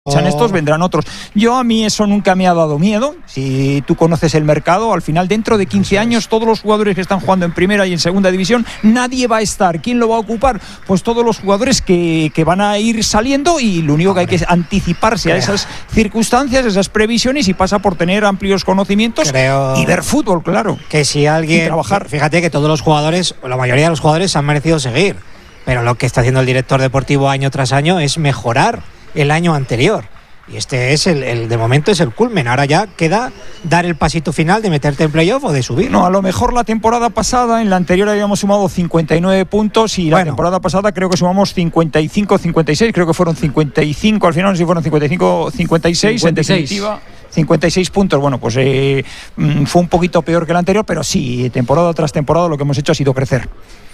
Estos vendrán otros. A mí eso nunca me ha dado miedo. Si tú conoces el mercado, al final dentro de 15 años todos los jugadores que están jugando en primera y en segunda división, nadie va a estar. ¿Quién lo va a ocupar? Pues todos los jugadores que van a ir saliendo, y lo único que hay que anticiparse a esas circunstancias, esas previsiones, y pasa por tener amplios conocimientos y ver fútbol, claro. Que si alguien trabajar. Fíjate que todos los jugadores, o la mayoría de los jugadores, han merecido seguir, pero lo que está haciendo el director deportivo año tras año es mejorar el año anterior, y este es el de momento es el culmen. Ahora ya queda dar el pasito final de meterte en playoff o de subir. No, a lo mejor la temporada pasada, en la anterior habíamos sumado 59 puntos y la temporada pasada creo que sumamos 55, 56, creo que fueron 55 al final, no sé si fueron 55, 56 en definitiva. 56 puntos, bueno, pues fue un poquito peor que la anterior, pero sí, temporada tras temporada lo que hemos hecho ha sido crecer.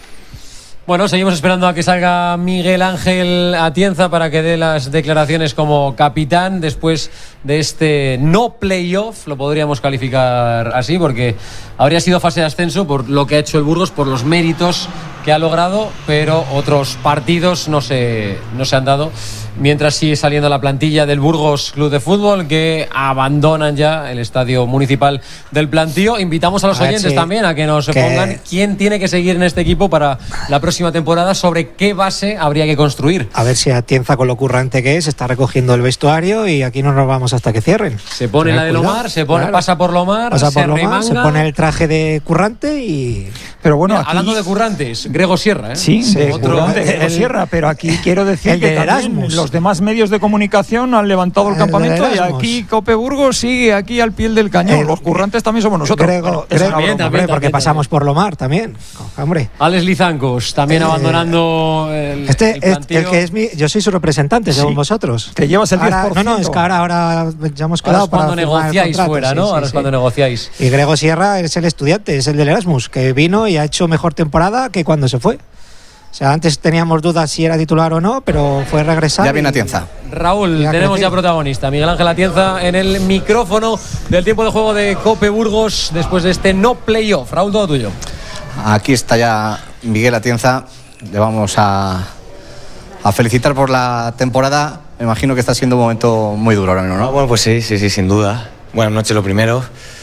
Bueno, seguimos esperando a que salga Miguel Ángel Atienza para que dé las declaraciones como capitán después de este no playoff, lo podríamos calificar así, porque habría sido fase de ascenso por lo que ha hecho el Burgos, por los méritos que ha logrado, pero otros partidos no se han dado. Mientras sigue saliendo la plantilla del Burgos Club de Fútbol, que abandonan ya el estadio municipal del Plantío. Invitamos a los oyentes también a que nos pongan quién tiene que seguir en este equipo para la próxima temporada, sobre qué base habría que construir. A ver si Atienza, con lo currante que es, está recogiendo el vestuario, y aquí no nos vamos hasta que cierren. Se pone la de Lomar, pasa por Lomar, se pone el traje de currante y... Pero bueno, mira, aquí, hablando de currantes, Grego Sierra, Sí, currante, Grego Sierra, pero aquí quiero decir que también los demás medios de comunicación han levantado el campamento, y aquí Cope Burgos sigue aquí al pie del cañón. Los currantes también somos nosotros. También, porque pasamos por Lomar también. Hombre. Alex Lizancos también abandonando el plantío. Yo soy su representante, según vosotros. Te llevas el 10%. No, es que ahora ya hemos quedado para cuando negociáis fuera, ¿no? Ahora es cuando negociáis. Y Grego Sierra es el estudiante, es el del Erasmus, que vino y ha hecho mejor temporada que cuando se fue. O sea, antes teníamos dudas si era titular o no, pero fue regresar. Ya viene Atienza. Raúl, tenemos ya protagonista. Miguel Ángel Atienza en el micrófono del tiempo de juego de Cope Burgos después de este no playoff. Raúl, todo tuyo. Aquí está ya Miguel Atienza. Le vamos a felicitar por la temporada. Me imagino que está siendo un momento muy duro ahora mismo, ¿no? Bueno, pues sí, sin duda. Buenas noches, lo primero.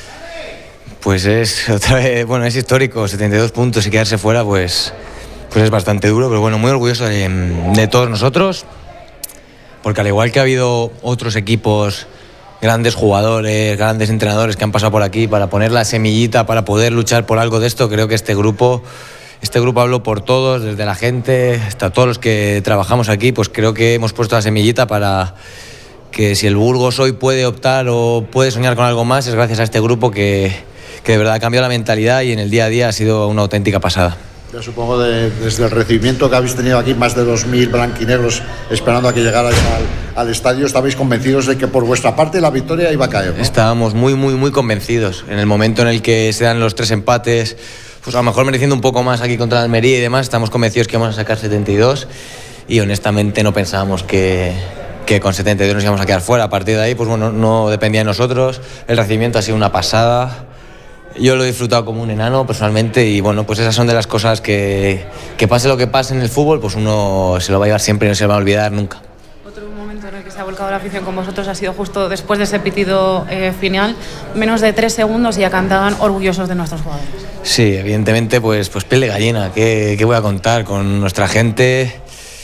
Pues es otra vez, es histórico. 72 puntos y quedarse fuera, pues es bastante duro, pero bueno, muy orgulloso de todos nosotros, porque al igual que ha habido otros equipos, grandes jugadores, grandes entrenadores que han pasado por aquí para poner la semillita, para poder luchar por algo de esto, creo que este grupo habló por todos, desde la gente hasta todos los que trabajamos aquí, pues creo que hemos puesto la semillita para que si el Burgos hoy puede optar o puede soñar con algo más, es gracias a este grupo que de verdad ha cambiado la mentalidad, y en el día a día ha sido una auténtica pasada. Yo supongo desde el recibimiento que habéis tenido aquí, más de 2.000 blanquinegros esperando a que llegarais al estadio, estabais convencidos de que por vuestra parte la victoria iba a caer, ¿no? Estábamos muy, muy, muy convencidos. En el momento en el que se dan los 3 empates, pues a lo mejor mereciendo un poco más aquí contra la Almería y demás, estamos convencidos que vamos a sacar 72, y honestamente no pensábamos que con 72 nos íbamos a quedar fuera. A partir de ahí, pues bueno, no dependía de nosotros. El recibimiento ha sido una pasada. Yo lo he disfrutado como un enano personalmente, y bueno, pues esas son de las cosas que pase lo que pase en el fútbol, pues uno se lo va a llevar siempre y no se lo va a olvidar nunca. Otro momento en el que se ha volcado la afición con vosotros ha sido justo después de ese pitido final, menos de 3 segundos y ya cantaban orgullosos de nuestros jugadores. Sí, evidentemente, pues piel de gallina. ¿Qué voy a contar con nuestra gente?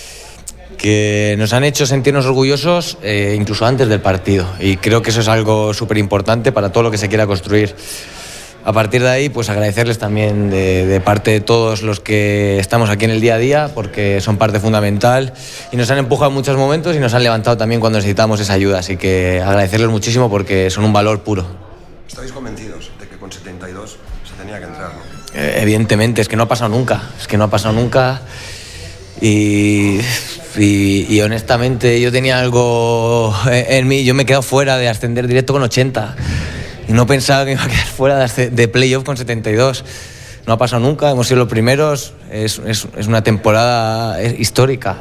Que nos han hecho sentirnos orgullosos incluso antes del partido, y creo que eso es algo súper importante para todo lo que se quiera construir. A partir de ahí, pues agradecerles también de parte de todos los que estamos aquí en el día a día, porque son parte fundamental y nos han empujado en muchos momentos y nos han levantado también cuando necesitamos esa ayuda, así que agradecerles muchísimo porque son un valor puro. ¿Estáis convencidos de que con 72 se tenía que entrar, no? Evidentemente, es que no ha pasado nunca, y honestamente yo tenía algo en mí, yo me he quedado fuera de ascender directo con 80. Y no pensaba que me iba a quedar fuera de playoff con 72. No ha pasado nunca, hemos sido los primeros. Es una temporada histórica.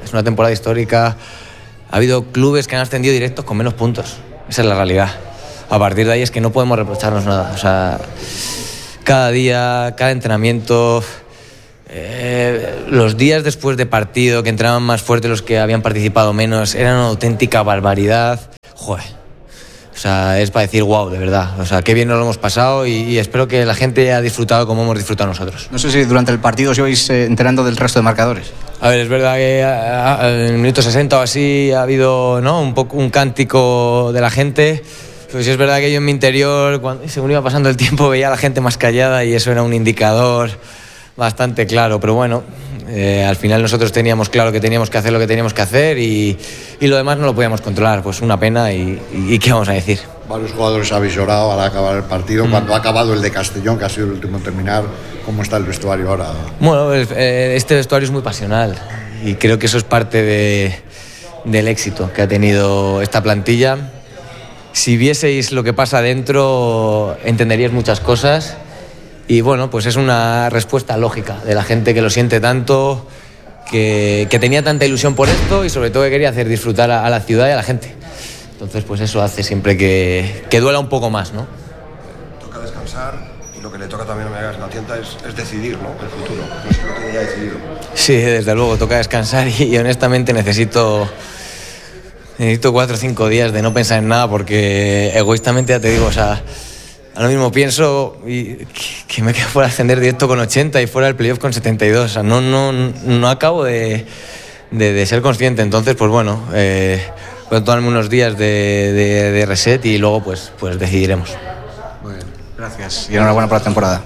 Ha habido clubes que han ascendido directos con menos puntos. Esa es la realidad. A partir de ahí es que no podemos reprocharnos nada. O sea, cada día, cada entrenamiento, Los días después de partido, que entraban más fuertes los que habían participado menos, eran una auténtica barbaridad. Joder. O sea, es para decir wow, de verdad. O sea, qué bien nos lo hemos pasado y espero que la gente haya disfrutado como hemos disfrutado nosotros. No sé si durante el partido os ibais enterando del resto de marcadores. A ver, es verdad que en el minuto 60 o así ha habido, ¿no?, un poco un cántico de la gente. Pues sí, es verdad que yo en mi interior, según iba pasando el tiempo, veía a la gente más callada y eso era un indicador bastante claro. Pero bueno, al final nosotros teníamos claro que teníamos que hacer lo que teníamos que hacer y lo demás no lo podíamos controlar. Pues una pena y ¿qué vamos a decir? Varios jugadores habéis llorado al acabar el partido. Cuando ha acabado el de Castellón, que ha sido el último en terminar, ¿cómo está el vestuario ahora? Bueno, este vestuario es muy pasional y creo que eso es parte del éxito que ha tenido esta plantilla. Si vieseis lo que pasa dentro, entenderíais muchas cosas. Y bueno, pues es una respuesta lógica de la gente que lo siente tanto, que tenía tanta ilusión por esto y sobre todo que quería hacer disfrutar a la ciudad y a la gente. Entonces pues eso hace siempre que duela un poco más, ¿no? Toca descansar y lo que le toca también a la tienda es decidir, ¿no?, el futuro. No sé, lo tiene ya decidido. Sí, desde luego, toca descansar y honestamente necesito 4 o 5 días de no pensar en nada porque egoístamente ya te digo, o sea, ahora mismo pienso que me quedo fuera de ascender directo con 80 y fuera del playoff con 72. O sea, no acabo de ser consciente. Entonces, pues bueno, voy a tomarme unos días de reset y luego pues decidiremos. Muy bien, gracias y enhorabuena por la temporada.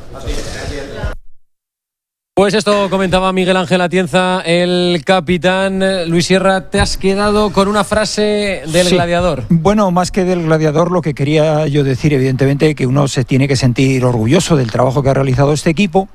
Pues esto comentaba Miguel Ángel Atienza, el capitán. Luis Sierra, te has quedado con una frase del gladiador. Bueno, más que del gladiador, lo que quería yo decir, evidentemente, que uno se tiene que sentir orgulloso del trabajo que ha realizado este equipo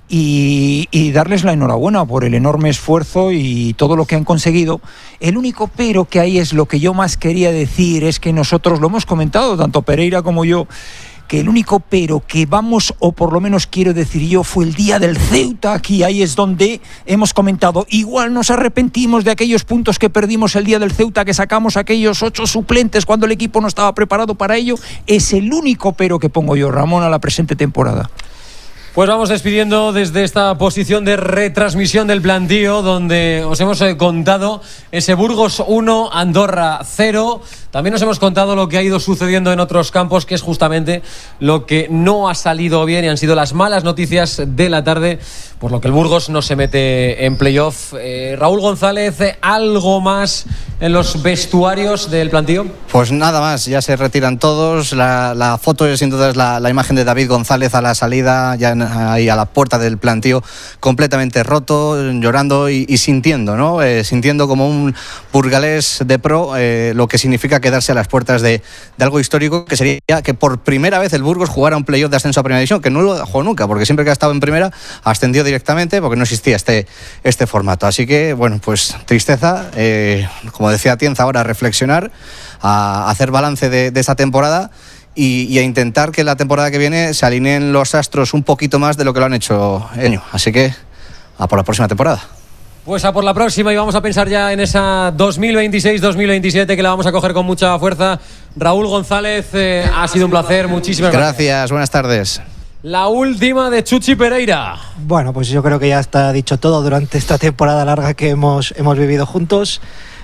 y darles la enhorabuena por el enorme esfuerzo y todo lo que han conseguido. El único pero que hay es lo que yo más quería decir, es que nosotros lo hemos comentado, tanto Pereira como yo, que el único pero que vamos, o por lo menos quiero decir yo, fue el día del Ceuta. Aquí ahí es donde hemos comentado, igual nos arrepentimos de aquellos puntos que perdimos el día del Ceuta, que sacamos aquellos 8 suplentes cuando el equipo no estaba preparado para ello. Es el único pero que pongo yo, Ramón, a la presente temporada. Pues vamos despidiendo desde esta posición de retransmisión del plantío, donde os hemos contado ese Burgos 1, Andorra 0. También os hemos contado lo que ha ido sucediendo en otros campos, que es justamente lo que no ha salido bien y han sido las malas noticias de la tarde, por lo que el Burgos no se mete en playoff. Raúl González, ¿algo más en los vestuarios del plantío? Pues nada más, ya se retiran todos. La foto sin duda es la imagen de David González a la salida, ya ahí a la puerta del plantío, completamente roto, llorando y sintiendo, ¿no? Sintiendo como un burgalés de pro, lo que significa quedarse a las puertas de algo histórico, que sería que por primera vez el Burgos jugara un playoff de ascenso a Primera División, que no lo jugó nunca, porque siempre que ha estado en Primera ascendió directamente, porque no existía este formato. Así que, bueno, pues tristeza, como decía Atienza ahora, reflexionar, a hacer balance de esta temporada y a intentar que la temporada que viene se alineen los astros un poquito más de lo que lo han hecho este año. Así que a por la próxima temporada. Pues a por la próxima, y vamos a pensar ya en esa 2026-2027, que la vamos a coger con mucha fuerza. Raúl González, ha sido un placer, muchísimas gracias. Gracias, buenas tardes. La última de Chuchi Pereira. Bueno, pues yo creo que ya está dicho todo durante esta temporada larga que hemos vivido juntos.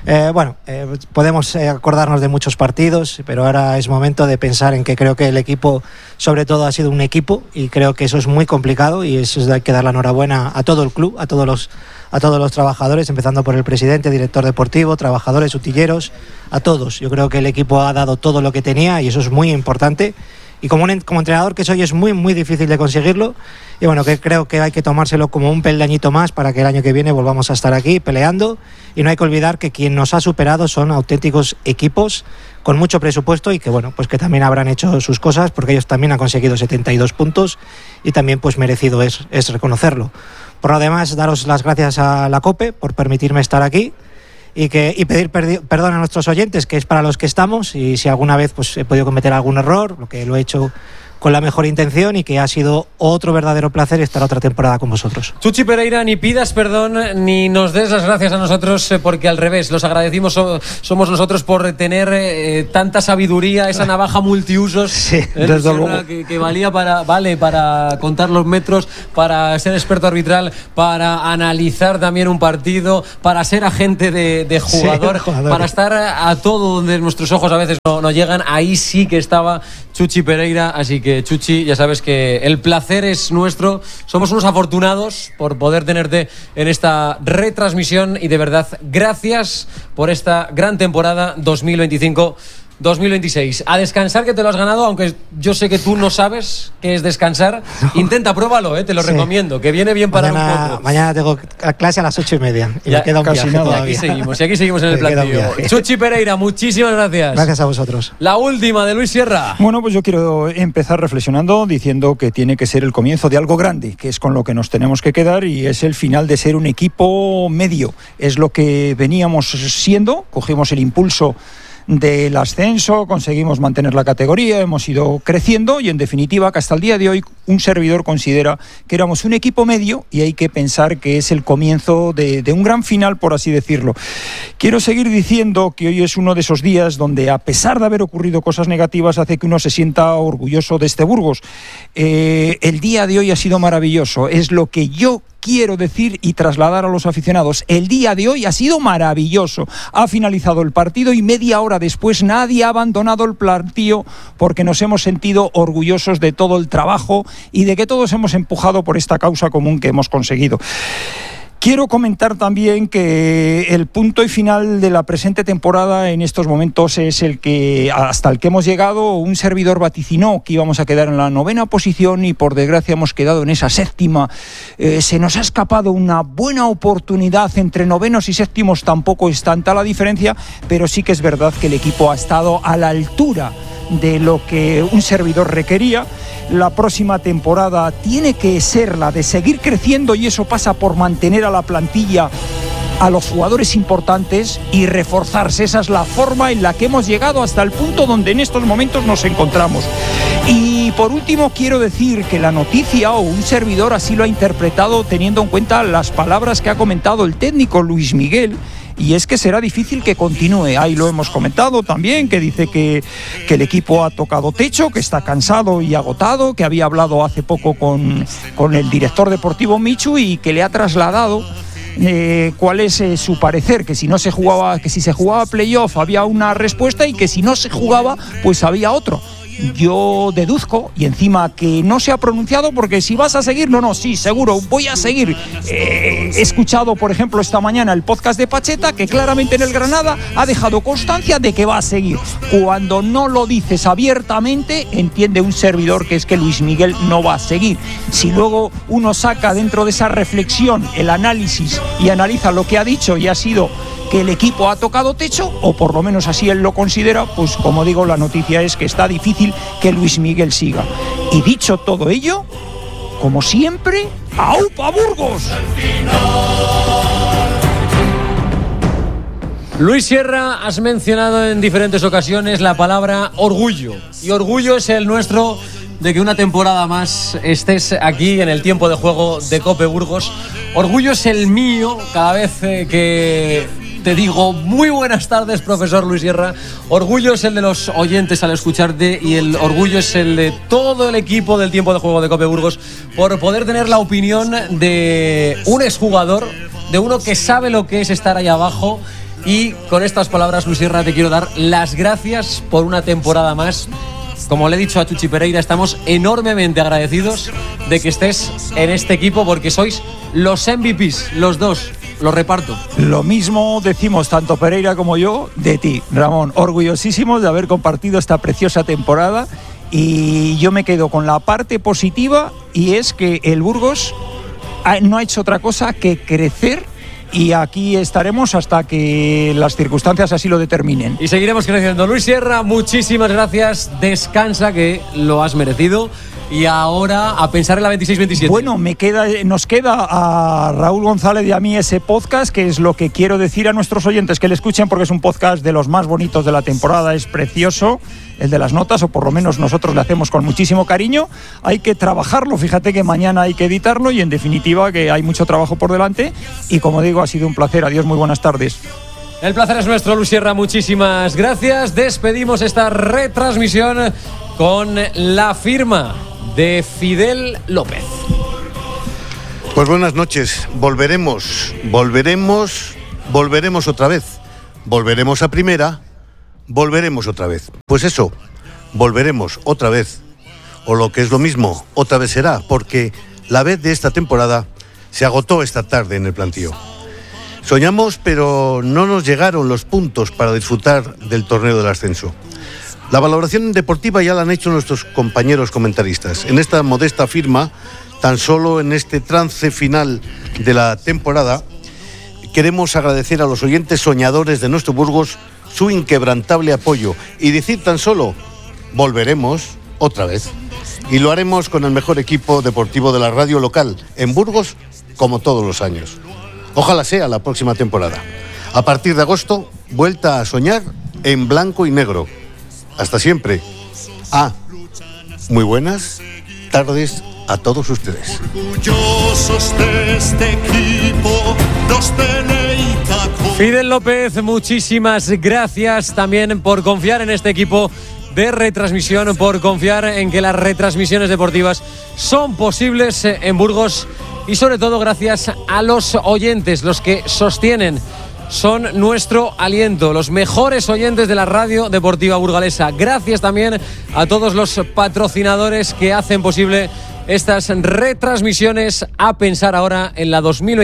Podemos acordarnos de muchos partidos, pero ahora es momento de pensar en que creo que el equipo, sobre todo, ha sido un equipo, y creo que eso es muy complicado, y eso hay que dar la enhorabuena a todo el club, a todos los trabajadores, empezando por el presidente, director deportivo, trabajadores, utilleros, a todos. Yo creo que el equipo ha dado todo lo que tenía y eso es muy importante. Y como entrenador que soy, es muy, muy difícil de conseguirlo. Y bueno, que creo que hay que tomárselo como un peldañito más para que el año que viene volvamos a estar aquí peleando. Y no hay que olvidar que quien nos ha superado son auténticos equipos con mucho presupuesto y que, bueno, pues que también habrán hecho sus cosas, porque ellos también han conseguido 72 puntos y también pues merecido es reconocerlo. Por lo demás, daros las gracias a la COPE por permitirme estar aquí. Y pedir perdón a nuestros oyentes, que es para los que estamos, y si alguna vez pues he podido cometer algún error, lo que lo he hecho con la mejor intención y que ha sido otro verdadero placer estar otra temporada con vosotros. Chuchi Pereira, ni pidas perdón ni nos des las gracias a nosotros, porque al revés, los agradecimos somos nosotros por tener tanta sabiduría, esa navaja multiusos, sí, desde luego. Que valía para contar los metros, para ser experto arbitral, para analizar también un partido, para ser agente de jugador, sí, para estar a todo donde nuestros ojos a veces no llegan. Ahí sí que estaba Chuchi Pereira, así que Chuchi, ya sabes que el placer es nuestro, somos unos afortunados por poder tenerte en esta retransmisión y de verdad gracias por esta gran temporada 2025-2026. A descansar, que te lo has ganado, aunque yo sé que tú no sabes qué es descansar. Intenta, pruébalo, te lo recomiendo, que viene bien para un poco. Mañana tengo clase a las 8:30 y me queda un viaje todavía. Y aquí seguimos en el plantillo. Chuchi Pereira, muchísimas gracias. Gracias a vosotros. La última de Luis Sierra. Bueno, pues yo quiero empezar reflexionando diciendo que tiene que ser el comienzo de algo grande, que es con lo que nos tenemos que quedar, y es el final de ser un equipo medio. Es lo que veníamos siendo, cogimos el impulso del ascenso, conseguimos mantener la categoría, hemos ido creciendo y en definitiva que hasta el día de hoy un servidor considera que éramos un equipo medio y hay que pensar que es el comienzo de un gran final, por así decirlo. Quiero seguir diciendo que hoy es uno de esos días donde, a pesar de haber ocurrido cosas negativas, hace que uno se sienta orgulloso de este Burgos. El día de hoy ha sido maravilloso, es lo que yo quiero decir y trasladar a los aficionados. El día de hoy ha sido maravilloso. Ha finalizado el partido y media hora después nadie ha abandonado el plantío, porque nos hemos sentido orgullosos de todo el trabajo y de que todos hemos empujado por esta causa común que hemos conseguido. Quiero comentar también que el punto y final de la presente temporada en estos momentos es hasta el que hemos llegado. Un servidor vaticinó que íbamos a quedar en la 9ª posición y por desgracia hemos quedado en esa 7ª. Se nos ha escapado una buena oportunidad. Entre 9º y 7º tampoco es tanta la diferencia, pero sí que es verdad que el equipo ha estado a la altura de lo que un servidor requería. La próxima temporada tiene que ser la de seguir creciendo y eso pasa por mantener a la plantilla, a los jugadores importantes y reforzarse. Esa es la forma en la que hemos llegado hasta el punto donde en estos momentos nos encontramos. Y por último quiero decir que la noticia, o un servidor así lo ha interpretado teniendo en cuenta las palabras que ha comentado el técnico Luis Miguel, y es que será difícil que continúe. Ahí lo hemos comentado también, que dice que el equipo ha tocado techo, que está cansado y agotado, que había hablado hace poco con el director deportivo Michu y que le ha trasladado cuál es su parecer, que si se jugaba playoff había una respuesta y que si no se jugaba pues había otro. Yo deduzco, y encima que no se ha pronunciado, porque si vas a seguir, sí, seguro, voy a seguir. He escuchado, por ejemplo, esta mañana el podcast de Pacheta, que claramente en el Granada ha dejado constancia de que va a seguir. Cuando no lo dices abiertamente, entiende un servidor que es que Luis Miguel no va a seguir. Si luego uno saca dentro de esa reflexión el análisis y analiza lo que ha dicho y ha sido que el equipo ha tocado techo, o por lo menos así él lo considera, pues como digo, la noticia es que está difícil que Luis Miguel siga. Y dicho todo ello, como siempre, ¡aupa Burgos! Luis Sierra, has mencionado en diferentes ocasiones la palabra orgullo, y orgullo es el nuestro de que una temporada más estés aquí en el tiempo de juego de Cope Burgos. Orgullo es el mío cada vez que te digo muy buenas tardes, profesor Luis Sierra. Orgullo es el de los oyentes al escucharte, y el orgullo es el de todo el equipo del tiempo de juego de Cope Burgos por poder tener la opinión de un exjugador, de uno que sabe lo que es estar ahí abajo. Y con estas palabras, Luis Sierra, te quiero dar las gracias por una temporada más. Como le he dicho a Chuchi Pereira, estamos enormemente agradecidos de que estés en este equipo, porque sois los MVPs, los dos. Lo reparto. Lo mismo decimos tanto Pereira como yo de ti, Ramón. Orgullosísimos de haber compartido esta preciosa temporada, y yo me quedo con la parte positiva, y es que el Burgos no ha hecho otra cosa que crecer, y aquí estaremos hasta que las circunstancias así lo determinen. Y seguiremos creciendo. Luis Sierra, muchísimas gracias. Descansa, que lo has merecido. y ahora a pensar en la 26-27. Bueno, nos queda a Raúl González y a mí ese podcast, que es lo que quiero decir a nuestros oyentes que le escuchen, porque es un podcast de los más bonitos de la temporada, es precioso, el de las notas, o por lo menos nosotros le hacemos con muchísimo cariño. Hay que trabajarlo, fíjate que mañana hay que editarlo y en definitiva que hay mucho trabajo por delante y como digo, ha sido un placer. Adiós, muy buenas tardes. El placer es nuestro, Luis Sierra, muchísimas gracias. Despedimos esta retransmisión con la firma de Fidel López. Pues buenas noches. Volveremos otra vez. Volveremos a primera, volveremos otra vez. Pues eso, volveremos otra vez. O lo que es lo mismo, otra vez será, porque la vez de esta temporada se agotó esta tarde en el plantío. Soñamos, pero no nos llegaron los puntos para disfrutar del torneo del ascenso. La valoración deportiva ya la han hecho nuestros compañeros comentaristas. En esta modesta firma, tan solo en este trance final de la temporada, queremos agradecer a los oyentes soñadores de nuestro Burgos su inquebrantable apoyo y decir tan solo, volveremos otra vez. Y lo haremos con el mejor equipo deportivo de la radio local, en Burgos, como todos los años. Ojalá sea la próxima temporada. A partir de agosto, vuelta a soñar en blanco y negro. Hasta siempre. Muy buenas tardes a todos ustedes. Orgullosos de este equipo, nos deleita con... Fidel López, muchísimas gracias también por confiar en este equipo de retransmisión, por confiar en que las retransmisiones deportivas son posibles en Burgos y sobre todo gracias a los oyentes, los que sostienen, son nuestro aliento, los mejores oyentes de la radio deportiva burgalesa. Gracias también a todos los patrocinadores que hacen posible estas retransmisiones, a pensar ahora en la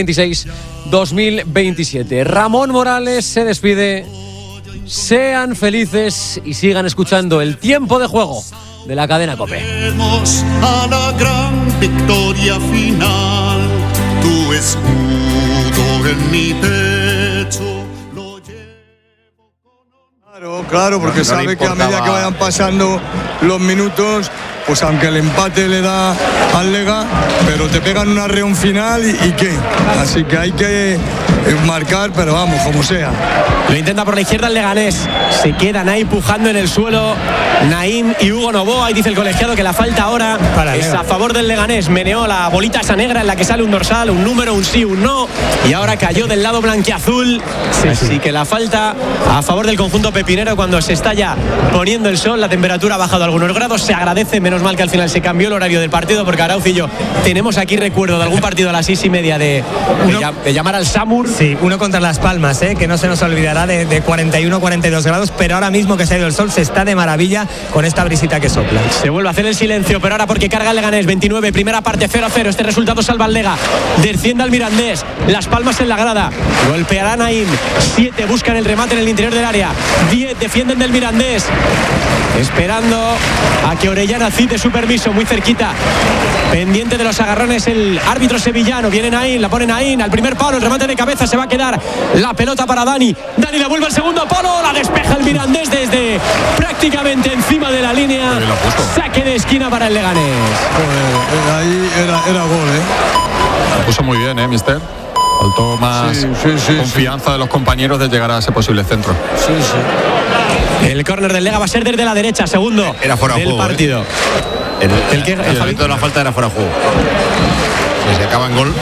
2026-2027. Ramón Morales se despide. Sean felices y sigan escuchando El Tiempo de Juego de la cadena COPE. A la gran victoria final, tu escudo en mi pecho lo llevo con... Claro, porque sabe que a medida que vayan pasando los minutos, pues aunque el empate le da al Lega, pero te pegan un arreón final y ¿qué? Así que hay que marcar, pero vamos, como sea. Lo intenta por la izquierda el Leganés. Se quedan ahí pujando en el suelo Naim y Hugo Novoa. Y dice el colegiado que la falta ahora es a favor del Leganés. Meneó la bolita esa negra en la que sale un dorsal, un número, un sí, un no. Y ahora cayó del lado blanquiazul. Así que la falta a favor del conjunto pepinero cuando se está ya poniendo el sol. La temperatura ha bajado algunos grados. Se agradece, menos mal que al final se cambió el horario del partido, porque Arauz y yo tenemos aquí recuerdo de algún partido a las 6:30 de llamar al Samur. Sí, uno contra Las Palmas, que no se nos olvidará, de 41-42 grados, pero ahora mismo que se ha ido el sol se está de maravilla con esta brisita que sopla. Se vuelve a hacer el silencio, pero ahora porque carga el Leganés. 29, primera parte, 0-0. Este resultado salva al Lega. Desciende al Mirandés. Las Palmas en la grada. Golpeará Naim. 7 buscan el remate en el interior del área. 10 defienden del Mirandés. Esperando a que Orellana cite su permiso, muy cerquita. Pendiente de los agarrones el árbitro sevillano. Viene Naim, la pone Naim al primer palo. El remate de cabeza, se va a quedar la pelota para Dani. Dani la vuelve al segundo palo. La despeja el Mirandés desde prácticamente encima de la línea. Saque de esquina para el Leganés. Ahí era gol, Lo puso muy bien, mister. Faltó más confianza de los compañeros de llegar a ese posible centro. El córner del Lega va a ser desde la derecha, segundo era fuera de juego, partido. El momento de la falta era fuera de juego. Se acaba en gol.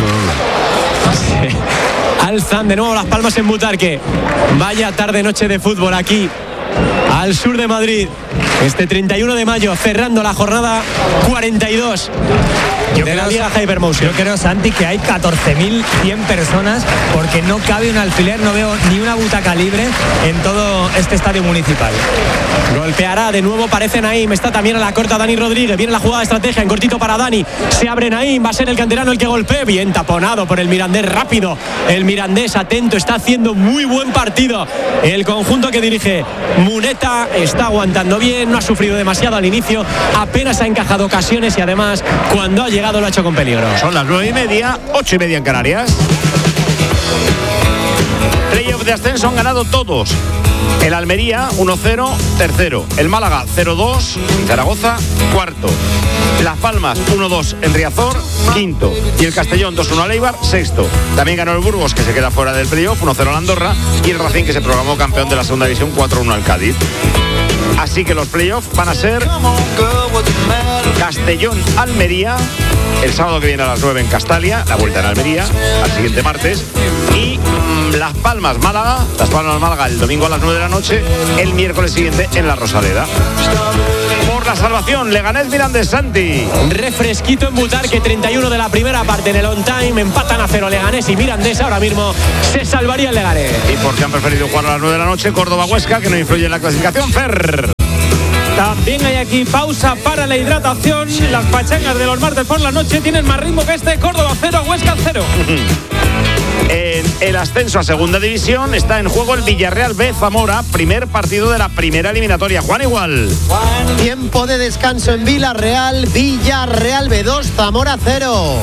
Alzan de nuevo Las Palmas en Butarque. Vaya tarde-noche de fútbol aquí, al sur de Madrid. Este 31 de mayo, cerrando la jornada 42 de la Liga Hypermotion. Yo creo, Santi, que hay 14.100 personas, porque no cabe un alfiler, no veo ni una butaca libre en todo este estadio municipal. Golpeará de nuevo, parece Naim. Está también a la corta Dani Rodríguez. Viene la jugada de estrategia en cortito para Dani. Se abre Naim, va a ser el canterano el que golpee. Bien taponado por el Mirandés, rápido. El Mirandés atento, está haciendo muy buen partido. El conjunto que dirige Muneta está aguantando bien, no ha sufrido demasiado al inicio, apenas ha encajado ocasiones y además cuando ha llegado lo ha hecho con peligro. Son las 9:30, 8:30 en Canarias. Playoff de ascenso han ganado todos. El Almería 1-0, tercero. El Málaga 0-2 y Zaragoza, cuarto. Las Palmas 1-2 en Riazor, quinto. Y el Castellón 2-1 al Eibar, sexto. También ganó el Burgos, que se queda fuera del playoff, 1-0 al Andorra. Y el Racing, que se proclamó campeón de la segunda división, 4-1 al Cádiz. Así que los playoffs van a ser Castellón-Almería el sábado que viene a las 9 en Castalia, la vuelta en Almería al siguiente martes, y Las Palmas-Málaga, el domingo a las 9 de la noche, el miércoles siguiente en la Rosaleda. Por la salvación, Leganés Mirandés, Santi. Refresquito en Butarque, 31 de la primera parte en el on time, empatan a 0 Leganés y Mirandés. Ahora mismo se salvaría el Leganés. Y porque han preferido jugar a las 9 de la noche, Córdoba-Huesca, que no influye en la clasificación. Fer. También hay aquí pausa para la hidratación. Las pachangas de los martes por la noche tienen más ritmo que este. Córdoba 0, Huesca 0. En el ascenso a segunda división está en juego el Villarreal B Zamora, primer partido de la primera eliminatoria. Juan Igual. Tiempo de descanso en Villarreal, Villarreal B2, Zamora 0.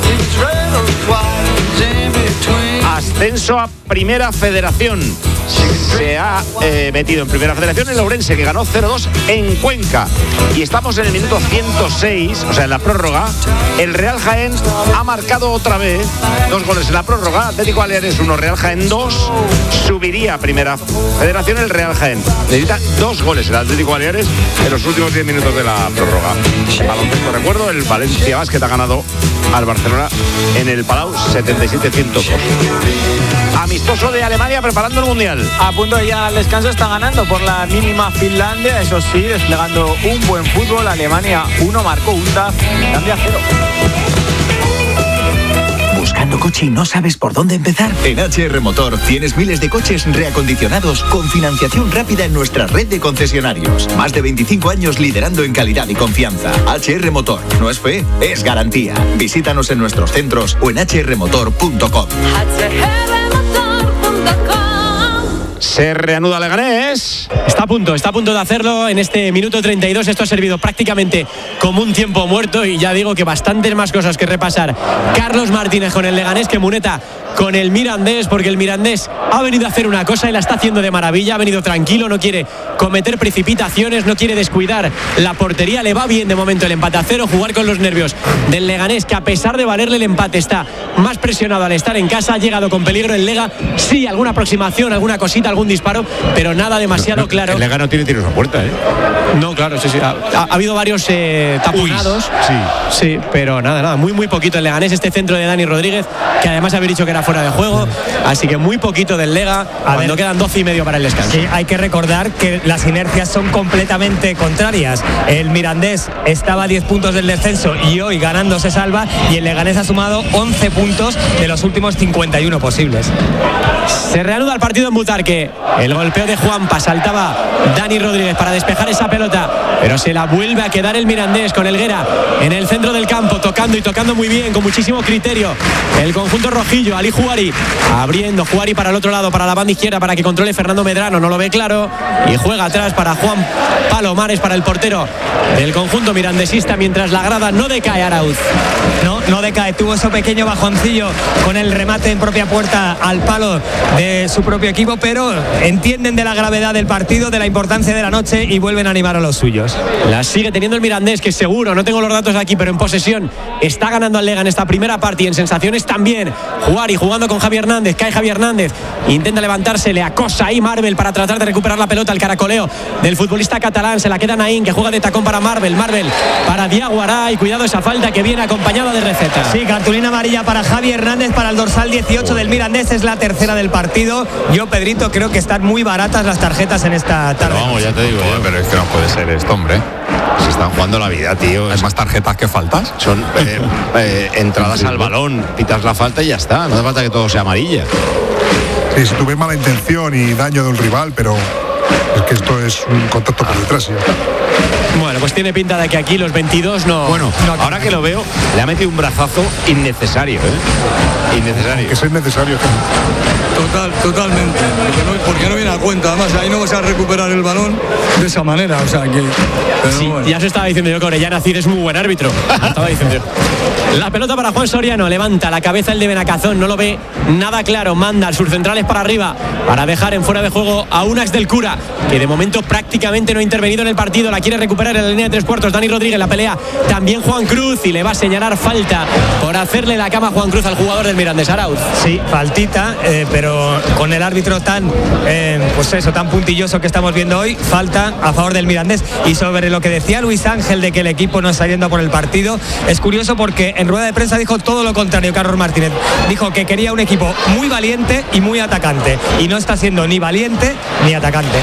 Ascenso a Primera Federación. Se ha metido en Primera Federación el Ourense, que ganó 0-2 en Cuenca. Y estamos en el minuto 106, o sea, en la prórroga. El Real Jaén ha marcado otra vez 2 goles en la prórroga. Atlético Baleares 1, Real Jaén 2. Subiría a Primera Federación el Real Jaén. Necesita 2 goles el Atlético Baleares en los últimos 10 minutos de la prórroga. Baloncesto, recuerdo, el Valencia Basket ha ganado al Barcelona en el Palau 77-102. Amistoso de Alemania preparando el Mundial. A punto de llegar al descanso, está ganando por la mínima Finlandia, eso sí, desplegando un buen fútbol. Alemania 1, marcó Unta, Finlandia 0. ¿Buscando coche y no sabes por dónde empezar? En HR Motor tienes miles de coches reacondicionados con financiación rápida en nuestra red de concesionarios. Más de 25 años liderando en calidad y confianza. HR Motor, no es fe, es garantía. Visítanos en nuestros centros o en hrmotor.com. Se reanuda Leganés. Está a punto de hacerlo en este minuto 32. Esto ha servido prácticamente como un tiempo muerto y ya digo que bastantes más cosas que repasar. Carlos Martínez con el Leganés que Muneta con el Mirandés, porque el Mirandés ha venido a hacer una cosa y la está haciendo de maravilla. Ha venido tranquilo, no quiere cometer precipitaciones, no quiere descuidar la portería. Le va bien de momento el empate a 0, jugar con los nervios del Leganés, que a pesar de valerle el empate está más presionado al estar en casa. Ha llegado con peligro el Lega, sí, alguna aproximación, alguna cosita, algún disparo, pero nada demasiado claro. El Lega no tiene tiros a puerta, ¿eh? No, claro, sí. Ha habido varios taponados. Sí, pero nada, muy poquito el Leganés. Este centro de Dani Rodríguez, que además había dicho que era fuera de juego, así que muy poquito del Lega cuando quedan 12 y medio para el descanso. Sí, hay que recordar que las inercias son completamente contrarias. El Mirandés estaba a 10 puntos del descenso y hoy ganando se salva, y el Leganés ha sumado 11 puntos de los últimos 51 posibles. Se reanuda el partido en Butarque. El golpeo de Juanpa, saltaba Dani Rodríguez para despejar esa pelota, pero se la vuelve a quedar el Mirandés con Helguera en el centro del campo, tocando muy bien, con muchísimo criterio. El conjunto rojillo, Ali Juari abriendo, Juari para el otro lado, para la banda izquierda, para que controle Fernando Medrano, no lo ve claro, y juega atrás para Juan Palomares, para el portero del conjunto mirandesista, mientras la grada no decae. Arauz no decae, tuvo ese pequeño bajoncillo con el remate en propia puerta al palo de su propio equipo, pero entienden de la gravedad del partido, de la importancia de la noche, y vuelven a animar a los suyos. La sigue teniendo el Mirandés, que seguro, no tengo los datos aquí, pero en posesión está ganando al Lega en esta primera parte, y en sensaciones también. Juari jugando con Javi Hernández, cae Javi Hernández, intenta levantarse, le acosa ahí Marvel para tratar de recuperar la pelota, el caracoleo del futbolista catalán, se la queda Naín, que juega de tacón para Marvel para Diaguará, y cuidado esa falta que viene acompañada de receta. Sí, cartulina amarilla para Javi Hernández, para el dorsal 18 del Mirandés, es la tercera del partido. Yo, Pedrito, creo que están muy baratas las tarjetas en esta tarde. Pero vamos, ya te digo, pero es que no puede ser esto, hombre. Se están jugando la vida, tío. ¿Hay más tarjetas que faltas? Son entradas al balón, pitas la falta y ya está. No hace falta que todo sea amarilla. Sí, si tuve mala intención y daño de un rival, pero es que esto es un contacto por detrás, ¿sí? Bueno, pues tiene pinta de que aquí los 22 no... Bueno, ahora que lo veo, le ha metido un brazazo innecesario, ¿eh? Innecesario. Que es innecesario. Totalmente. Porque no viene a cuenta. Además, ahí no vas a recuperar el balón de esa manera. O sea, que Sí, bueno. Ya se estaba diciendo yo que Orellana Cid es muy buen árbitro. Estaba diciendo yo. La pelota para Juan Soriano, levanta la cabeza el de Benacazón, no lo ve nada claro, manda al surcentrales para arriba para dejar en fuera de juego a Unax del Cura, que de momento prácticamente no ha intervenido en el partido, la quiere recuperar en la línea de 3/4. Dani Rodríguez, la pelea también Juan Cruz, y le va a señalar falta por hacerle la cama a Juan Cruz al jugador del Mirandés. Arauz. Sí, faltita, pero con el árbitro tan tan puntilloso que estamos viendo hoy, falta a favor del Mirandés. Y sobre lo que decía Luis Ángel de que el equipo no está yendo por el partido, es curioso porque en rueda de prensa dijo todo lo contrario Carlos Martínez. Dijo que quería un equipo muy valiente y muy atacante, y no está siendo ni valiente ni atacante.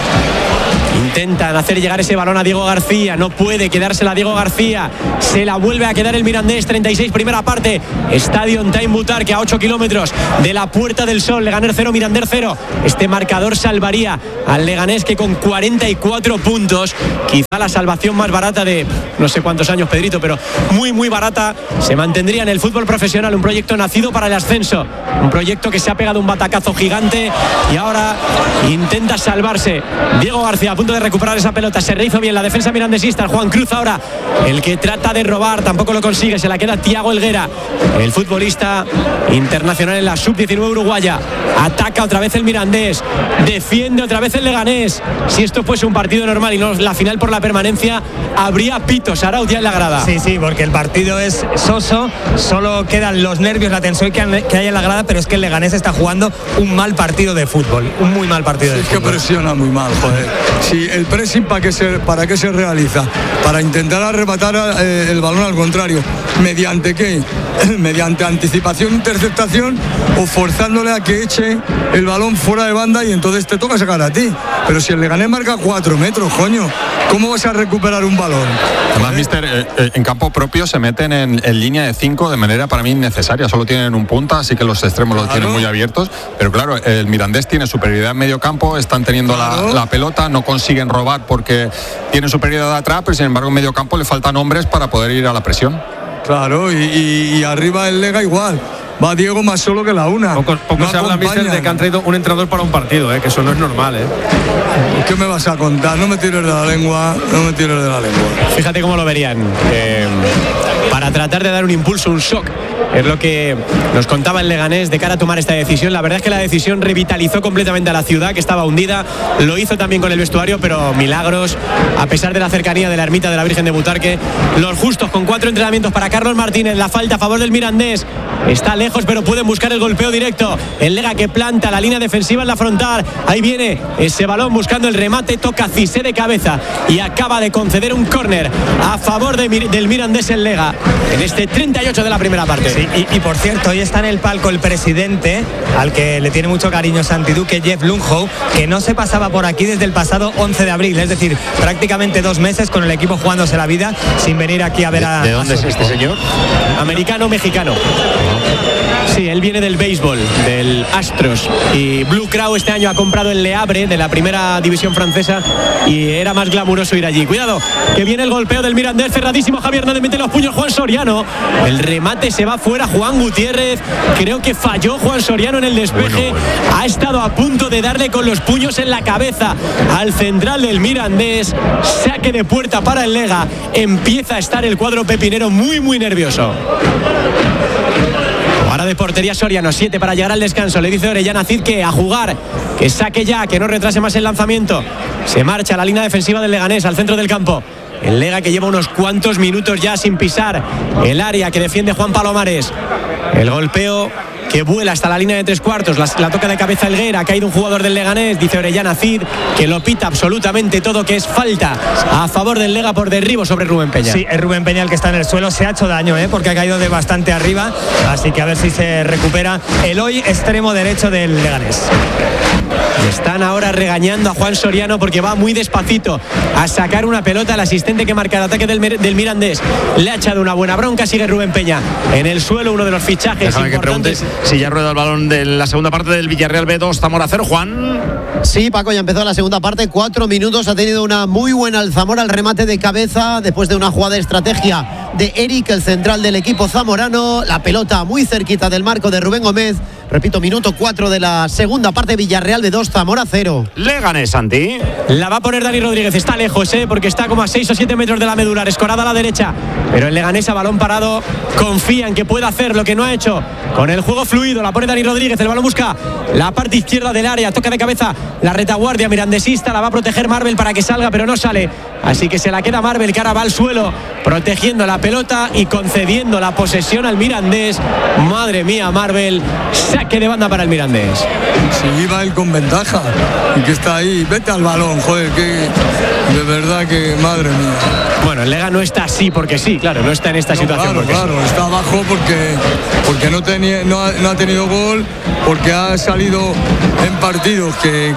Intentan hacer llegar ese balón a Diego García, no puede quedársela a Diego García, se la vuelve a quedar el Mirandés. 36 primera parte, Estadio Time Butarque, a 8 kilómetros de la Puerta del Sol. Leganés 0, Mirandés 0. Este marcador salvaría al Leganés, que con 44 puntos, quizá la salvación más barata de no sé cuántos años, Pedrito, pero muy muy barata, se mantendría en el fútbol profesional. Un proyecto nacido para el ascenso, un proyecto que se ha pegado un batacazo gigante y ahora intenta salvarse. Diego García a punto de recuperar esa pelota, se rehizo bien la defensa mirandesista. Juan Cruz ahora el que trata de robar, tampoco lo consigue, se la queda Thiago Helguera, el futbolista internacional en la sub-19 uruguaya. Ataca otra vez el Mirandés, defiende otra vez el Leganés. Si esto fuese un partido normal y no la final por la permanencia, habría pitos. Arauz ya en la grada. Sí, porque el partido es soso, solo quedan los nervios, la tensión que hay en la grada, pero es que el Leganés está jugando un mal partido de fútbol, un muy mal partido de fútbol. Es que presiona muy mal, joder. Si el pressing, ¿para qué se realiza? Para intentar arrebatar el balón al contrario. ¿Mediante qué? Mediante anticipación, interceptación, o forzándole a que eche el balón fuera de banda, y entonces te toca sacar a ti. Pero si el Leganés marca 4 metros, coño, ¿cómo vas a recuperar un balón? Además, mister, en campo propio se meten en línea de 5 de manera para mí innecesaria. Solo tienen un punta, así que los extremos los tienen muy abiertos. Pero claro, el Mirandés tiene superioridad en medio campo, están teniendo la pelota, no consiguen robar porque tienen superioridad atrás, pero sin embargo en medio campo le faltan hombres para poder ir a la presión. Claro, y arriba el Lega igual. Va Diego más solo que la una. Poco no se habla, mister, de que han traído un entrenador para un partido, que eso no es normal. ¿Qué me vas a contar? No me tires de la lengua, Fíjate cómo lo verían. Para tratar de dar un impulso, un shock. Es lo que nos contaba el Leganés de cara a tomar esta decisión. La verdad es que la decisión revitalizó completamente a la ciudad, que estaba hundida. Lo hizo también con el vestuario, pero milagros, a pesar de la cercanía de la ermita de la Virgen de Butarque. Los justos con 4 entrenamientos para Carlos Martínez. La falta a favor del Mirandés. Está lejos, pero pueden buscar el golpeo directo. El Lega que planta la línea defensiva en la frontal. Ahí viene ese balón buscando el remate. Toca Cissé de cabeza y acaba de conceder un córner a favor del Mirandés el Lega en este 38 de la primera parte. Sí, y por cierto, hoy está en el palco el presidente, al que le tiene mucho cariño Santi Duque, Jeff Lundholt, que no se pasaba por aquí desde el pasado 11 de abril, es decir, prácticamente 2 meses con el equipo jugándose la vida sin venir aquí a ver a... ¿De dónde es este señor? Americano-mexicano. Sí, él viene del béisbol, del Astros, y Blue Crow este año ha comprado el Le Havre de la primera división francesa y era más glamuroso ir allí. Cuidado, que viene el golpeo del Mirandés, cerradísimo. Javier Hernández mete los puños, Juan Soriano, el remate se va fuera. Juan Gutiérrez, creo que falló Juan Soriano en el despeje. Ha estado a punto de darle con los puños en la cabeza al central del Mirandés. Saque de puerta para el Lega. Empieza a estar el cuadro pepinero muy muy nervioso. Ahora de portería Soriano, 7 para llegar al descanso. Le dice Orellana Cid que a jugar, que saque ya, que no retrase más el lanzamiento. Se marcha la línea defensiva del Leganés al centro del campo. El Lega que lleva unos cuantos minutos ya sin pisar el área que defiende Juan Palomares. El golpeo que vuela hasta la línea de 3/4, la toca de cabeza Helguera. Ha caído un jugador del Leganés, dice Orellana Cid, que lo pita absolutamente todo, que es falta a favor del Lega por derribo sobre Rubén Peña. Sí, es Rubén Peña el que está en el suelo. Se ha hecho daño, porque ha caído de bastante arriba, así que a ver si se recupera el hoy extremo derecho del Leganés. Están ahora regañando a Juan Soriano porque va muy despacito a sacar una pelota. El asistente que marca el ataque del Mirandés le ha echado una buena bronca. Sigue Rubén Peña en el suelo, uno de los fichajes. Déjame que pregunte si ya rueda el balón de la segunda parte del Villarreal B2, Zamora 0, Juan. Sí, Paco, ya empezó la segunda parte, 4 minutos. Ha tenido una muy buena Alzamora al remate de cabeza después de una jugada de estrategia de Eric, el central del equipo zamorano. La pelota muy cerquita del marco de Rubén Gómez. Repito, minuto 4 de la segunda parte. Villarreal B 2, Zamora 0. Leganés, Santi. La va a poner Dani Rodríguez. Está lejos, porque está como a 6 o 7 metros de la medular. Escorada a la derecha. Pero el Leganés a balón parado confía en que puede hacer lo que no ha hecho. Con el juego fluido, la pone Dani Rodríguez. El balón busca la parte izquierda del área. Toca de cabeza la retaguardia mirandesista. La va a proteger Marvel para que salga, pero no sale. Así que se la queda Marvel, que ahora va al suelo, protegiendo la pelota y concediendo la posesión al Mirandés. Madre mía, Marvel. Saque de banda para el Mirandés. Si iba él con ventaja y que está ahí, vete al balón, joder, que de verdad que madre mía. Bueno, el Lega no está así porque sí, claro, no está en esta situación. Claro, está abajo porque no ha tenido gol, porque ha salido en partidos que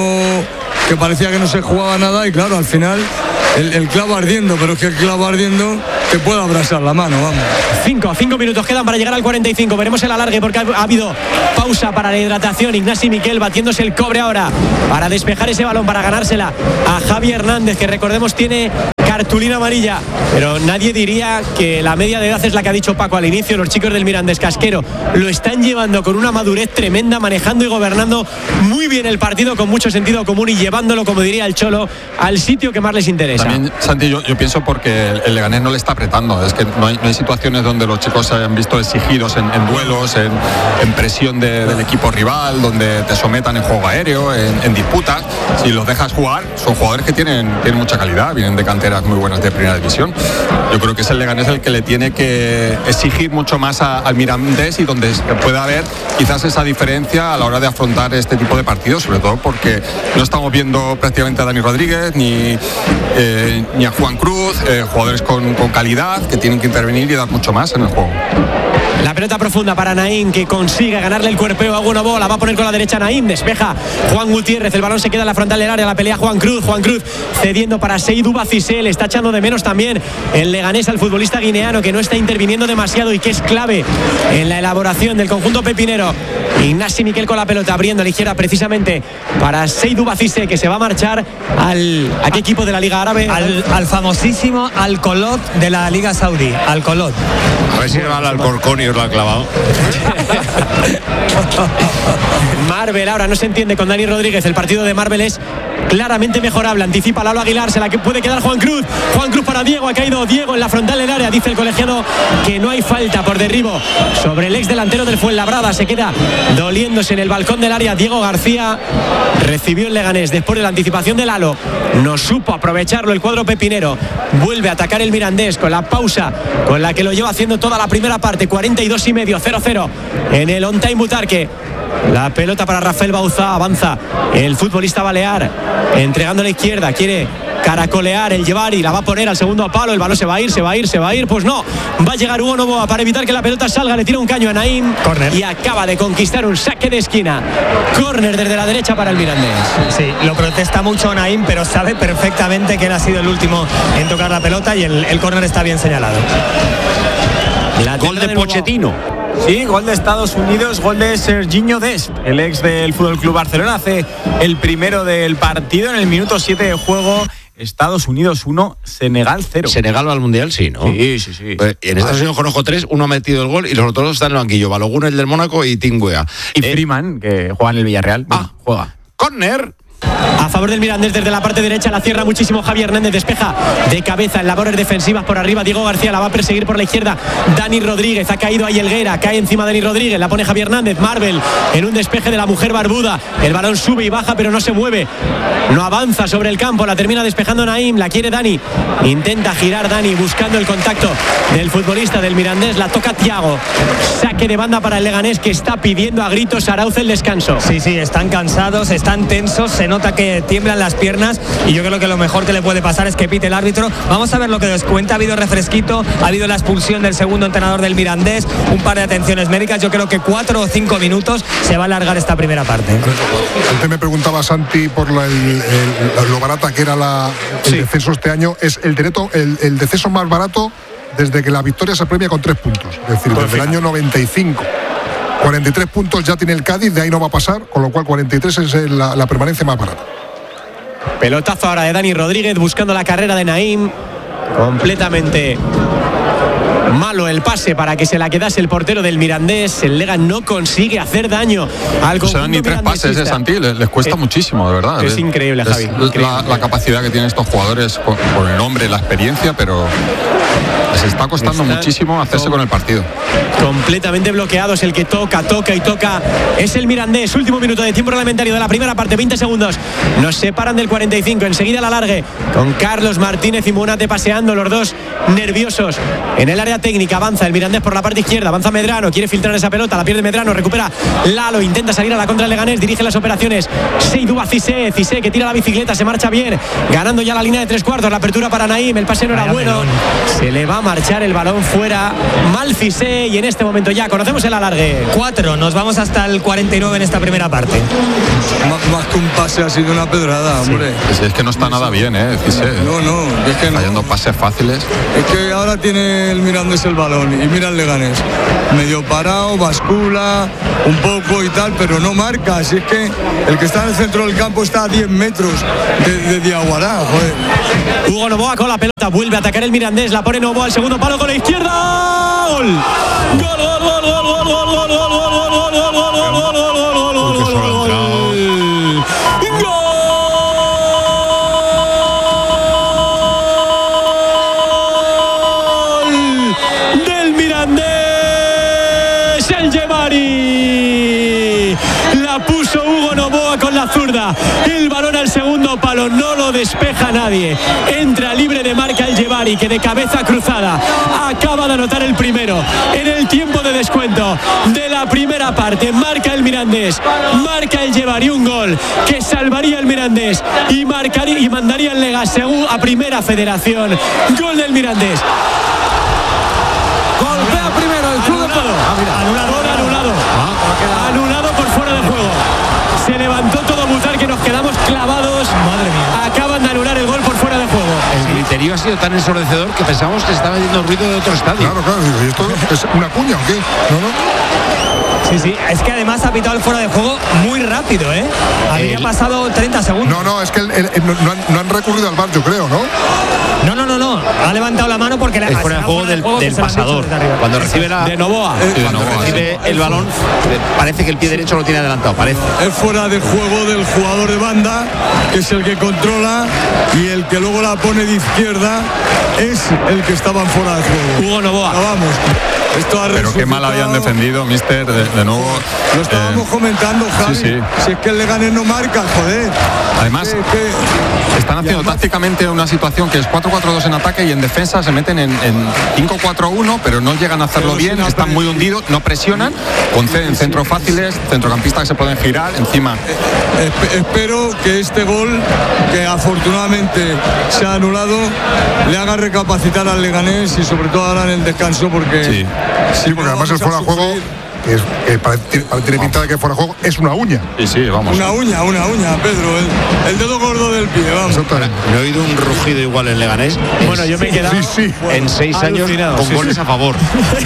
parecía que no se jugaba nada y claro, al final el clavo ardiendo, pero es que el clavo ardiendo te puede abrasar la mano, vamos. 5 minutos quedan para llegar al 45. Veremos el alargue porque ha habido pausa para la hidratación. Ignasi Miquel batiéndose el cobre ahora para despejar ese balón, para ganársela a Javi Hernández, que recordemos tiene cartulina amarilla, pero nadie diría que la media de edad es la que ha dicho Paco al inicio. Los chicos del Mirandés Casquero lo están llevando con una madurez tremenda, manejando y gobernando muy bien el partido con mucho sentido común y llevándolo, como diría el Cholo, al sitio que más les interesa. También, Santi, yo pienso porque el Leganés no le está apretando. Es que no hay situaciones donde los chicos se hayan visto exigidos en duelos, en presión del equipo rival, donde te sometan en juego aéreo, en disputas. Si los dejas jugar, son jugadores que tienen mucha calidad, vienen de canteras muy buenas de primera división. Yo creo que es el Leganés el que le tiene que exigir mucho más al Mirandés y donde puede haber quizás esa diferencia a la hora de afrontar este tipo de partidos, sobre todo porque no estamos viendo prácticamente a Dani Rodríguez ni a Juan Cruz, jugadores con calidad que tienen que intervenir y dar mucho más en el juego. La pelota profunda para Naim, que consigue ganarle el cuerpeo a Gunobo. La va a poner con la derecha Naim, despeja Juan Gutiérrez, el balón se queda en la frontal del área, la pelea Juan Cruz cediendo para Seydou Bacissé. Le está echando de menos también el Leganés al futbolista guineano, que no está interviniendo demasiado y que es clave en la elaboración del conjunto pepinero. Ignasi Miquel con la pelota, abriendo a la izquierda precisamente para Seydou Bacissé, que se va a marchar ¿a qué equipo de la Liga Árabe? Al famosísimo Al-Kolot de la Liga Saudí, Al-Kolot. A ver si va al Alcorcón y os lo ha clavado. Marvel ahora no se entiende con Dani Rodríguez. El partido de Marvel es claramente mejorable. Anticipa Lalo Aguilar, se la que puede quedar Juan Cruz para Diego. Ha caído Diego en la frontal del área. Dice el colegiado que no hay falta por derribo sobre el ex delantero del Fuenlabrada. Se queda doliéndose en el balcón del área Diego García. Recibió el Leganés después de la anticipación de Lalo. No supo aprovecharlo el cuadro pepinero. Vuelve a atacar el Mirandés con la pausa con la que lo lleva haciendo toda la primera parte. 42,5, 0-0 en el On Time Butarque. La pelota para Rafael Bauzá, avanza el futbolista balear, entregando a la izquierda, quiere caracolear el llevar y la va a poner al segundo palo. El balón se va a ir, pues no, va a llegar Hugo Novoa para evitar que la pelota salga, le tira un caño a Naim. Corner. Y acaba de conquistar un saque de esquina. Córner desde la derecha para el Mirandés. Sí, lo protesta mucho Naim, pero sabe perfectamente que él ha sido el último en tocar la pelota y el córner está bien señalado. Gol de Pochettino. Sí, gol de Estados Unidos, gol de Serginho Dest, el ex del Fútbol Club Barcelona. Hace el primero del partido en el minuto 7 de juego. Estados Unidos 1, Senegal 0. Senegal va al Mundial, sí, ¿no? Sí. Pues en Estados Unidos conozco 3, uno ha metido el gol y los otros dos están en el banquillo. Balogun, el del Mónaco, y Tim Weah. Y Freeman, que juega en el Villarreal. Juega. Córner. A favor del Mirandés desde la parte derecha, la cierra muchísimo Javi Hernández, despeja de cabeza en labores defensivas por arriba Diego García, la va a perseguir por la izquierda Dani Rodríguez, ha caído ahí Helguera, cae encima Dani Rodríguez, la pone Javi Hernández, Marvel en un despeje de la mujer barbuda, el balón sube y baja pero no se mueve, no avanza sobre el campo, la termina despejando Naim, la quiere Dani, intenta girar Dani buscando el contacto del futbolista del Mirandés, la toca Thiago, saque de banda para el Leganés, que está pidiendo a gritos Arauz el descanso. Sí, están cansados, están tensos, se nota que tiemblan las piernas y yo creo que lo mejor que le puede pasar es que pite el árbitro. Vamos a ver lo que descuenta. Ha habido refresquito, ha habido la expulsión del segundo entrenador del Mirandés, un par de atenciones médicas. Yo creo que 4 o 5 minutos se va a alargar esta primera parte. Antes me preguntaba Santi por lo barata que era el descenso este año. Es el descenso más barato desde que la victoria se premia con 3 puntos, es decir, desde el año 95. 43 puntos ya tiene el Cádiz, de ahí no va a pasar, con lo cual 43 es la permanencia más barata. Pelotazo ahora de Dani Rodríguez buscando la carrera de Naim, completamente Malo el pase para que se la quedase el portero del Mirandés. El Lega no consigue hacer daño al conjunto. No se dan ni 3 pases de Santi, les cuesta muchísimo, de verdad. Es increíble, Javi. La capacidad que tienen estos jugadores por el nombre, la experiencia, pero les está costando muchísimo hacerse con el partido. Completamente bloqueados, el que toca y toca es el Mirandés. Último minuto de tiempo reglamentario de la primera parte, 20 segundos. Nos separan del 45, enseguida la alargue con Carlos Martínez y Munate paseando, los dos nerviosos en el área técnica. Avanza el Mirandés por la parte izquierda, avanza Medrano, quiere filtrar esa pelota, la pierde Medrano, recupera Lalo, intenta salir a la contra del Leganés, dirige las operaciones Seydou a Cissé que tira la bicicleta, se marcha bien, ganando ya la línea de 3/4, la apertura para Naim, el pase no era bueno, se le va a marchar el balón fuera, mal Cissé, y en este momento ya conocemos el alargue. 4, nos vamos hasta el 49 en esta primera parte. Más que un pase ha sido una pedrada, hombre. Es que no está nada bien, Cissé. No, es que no. Fallando pases fáciles. Es que ahora tiene el Mirandés el balón y mira el Leganés. Medio parado, bascula un poco y tal, pero no marca. Así es que el que está en el centro del campo está a 10 metros de Diaguará, joder. Hugo Novoa con la pelota, vuelve a atacar el Mirandés, la pone Novoa al segundo palo con la izquierda. ¡Gol! Del Mirandés, el Yebari. La puso Hugo Novoa con la zurda. El balón al segundo palo, no lo despeja nadie. Entra libre de marca el Yebari, que de cabeza cruzada acaba de anotar el primero en el tiempo de descuento de la primera parte. Marca el Mirandés, marca el Yebari, un gol que salvaría el Mirandés y marcaría y mandaría el Lega a primera federación. Gol del Mirandés. Golpea primero el club. Anulado por fuera de juego. Se levantó todo Mutar, que nos quedamos clavados. Madre mía. Acaban de anular el gol por fuera de juego. El criterio ha sido tan ensordecedor que pensamos que se estaba haciendo ruido de otro estadio. Claro, ¿y esto es una cuña o qué? No. Sí, es que además ha pitado el fuera de juego muy rápido, Había pasado 30 segundos. No, es que no han recurrido al VAR, yo creo, ¿no? No. Ha levantado la mano porque es fuera de juego del pasador. Cuando recibe de Novoa. Cuando recibe el balón, parece que el pie derecho lo tiene adelantado, parece. Es fuera de juego del jugador de banda, que es el que controla, y el que luego la pone de izquierda es el que estaba fuera de juego. Hugo Novoa. Vamos. Pero qué mal habían defendido, mister, de nuevo. Lo estábamos comentando, Javi. Sí. Si es que el Leganés no marca, joder. Además, están haciendo tácticamente una situación que es 4-4-2 en ataque y en defensa se meten en 5-4-1, pero no llegan a hacerlo bien, están muy hundidos, no presionan, conceden centros fáciles, centrocampistas que se pueden girar encima. Espero que este gol, que afortunadamente se ha anulado, le haga recapacitar al Leganés y sobre todo ahora en el descanso, porque... Sí, porque además el fuera de juego, tiene pinta de que fuera de juego, es una uña. Sí, vamos. Una uña, Pedro, el dedo gordo del pie, vamos. No he oído un rugido igual en Leganés. Bueno, yo me he quedado en 6 años con goles a favor.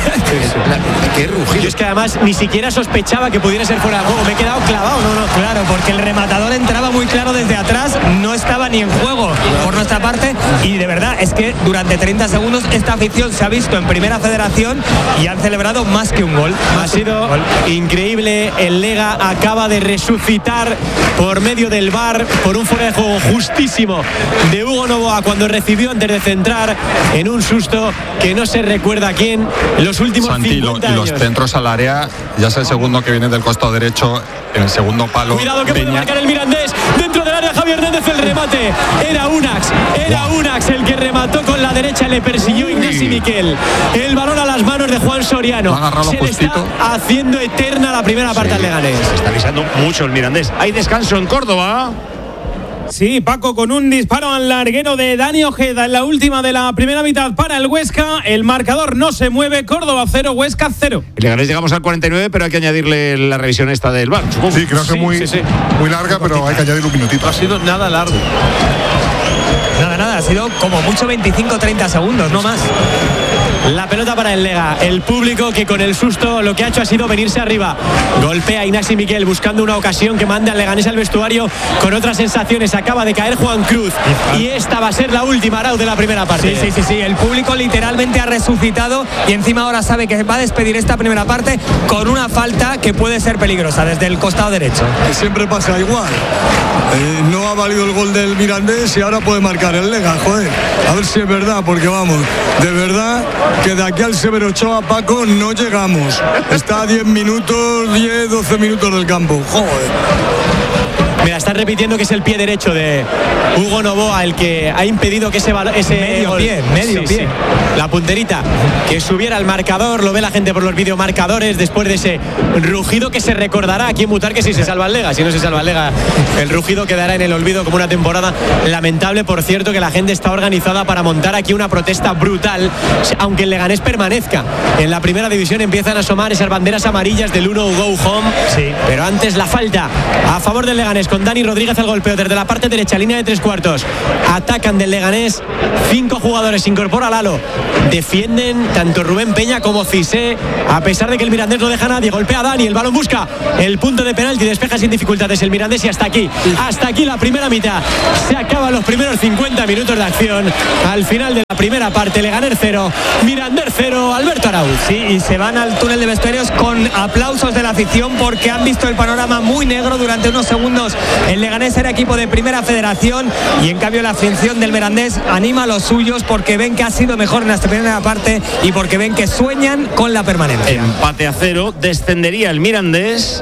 Qué rugido. Yo es que además ni siquiera sospechaba que pudiera ser fuera de juego. Me he quedado clavado. Claro, porque el rematador entraba muy claro desde atrás, no estaba ni en juego por nuestra parte, y de verdad es que durante 30 segundos esta afición se ha visto en primera federación y han celebrado más que un gol. Ha sido increíble. El Lega acaba de resucitar por medio del VAR por un fuera de juego justísimo de Hugo Novoa cuando recibió antes de centrar en un susto que no se recuerda a quién los últimos Santi, 50 años. Los centros al área, ya es el segundo que viene del costado derecho, en el segundo palo. Cuidado que puede marcar el Mirandés dentro del área. Javier Hernández, el remate era Unax el que remató con la derecha, le persiguió Ignasi Miquel, el balón a las manos de Juan Soriano. Se le está haciendo eterna la primera parte al Leganés. Se está avisando mucho el Mirandés. Hay descanso en Córdoba. Sí, Paco, con un disparo al larguero de Dani Ojeda en la última de la primera mitad para el Huesca. El marcador no se mueve. Córdoba 0, Huesca 0. El Leganés llegamos al 49, pero hay que añadirle la revisión esta del VAR. Sí, creo que muy larga, pero hay que añadir un minutito. Ha sido nada largo. Nada, ha sido como mucho 25-30 segundos, no más. La pelota para el Lega. El público que con el susto lo que ha hecho ha sido venirse arriba. Golpea a Iñaki Miquel buscando una ocasión que mande al Leganés al vestuario con otras sensaciones. Acaba de caer Juan Cruz y esta va a ser la última, Arau, de la primera parte. Sí. El público literalmente ha resucitado y encima ahora sabe que va a despedir esta primera parte con una falta que puede ser peligrosa desde el costado derecho. Siempre pasa igual. No ha valido el gol del Mirandés y ahora puede marcar el Lega, joder. A ver si es verdad, porque vamos, de verdad que de aquí al Severo Ochoa, Paco, no llegamos. Está a 10 minutos, 10, 12 minutos del campo, joder. Mira, están repitiendo que es el pie derecho de Hugo Novoa el que ha impedido que ese medio pie. La punterita que subiera al marcador. Lo ve la gente por los videomarcadores después de ese rugido que se recordará aquí en Butarque si se salva el Lega. Si no se salva el Lega, el rugido quedará en el olvido como una temporada lamentable. Por cierto, que la gente está organizada para montar aquí una protesta brutal, aunque el Leganés permanezca en la primera división. Empiezan a asomar esas banderas amarillas del 1 Go Home. Pero antes la falta a favor del Leganés con Dani Rodríguez al golpeo desde la parte derecha, línea de 3 cuartos. Atacan del Leganés 5 jugadores, se incorpora Lalo. Defienden tanto Rubén Peña como Cissé, a pesar de que el Mirandés no deja a nadie. Golpea a Dani, el balón busca el punto de penalti, despeja sin dificultades el Mirandés y hasta aquí la primera mitad. Se acaban los primeros 50 minutos de acción. Al final de la primera parte, Leganés 0, Mirandés 0, Alberto Arauz. Sí, y se van al túnel de vestuarios con aplausos de la afición porque han visto el panorama muy negro durante unos segundos. El Leganés era equipo de primera federación y en cambio la afición del Mirandés anima a los suyos porque ven que ha sido mejor en la primera parte y porque ven que sueñan con la permanencia. Empate a 0, descendería el Mirandés,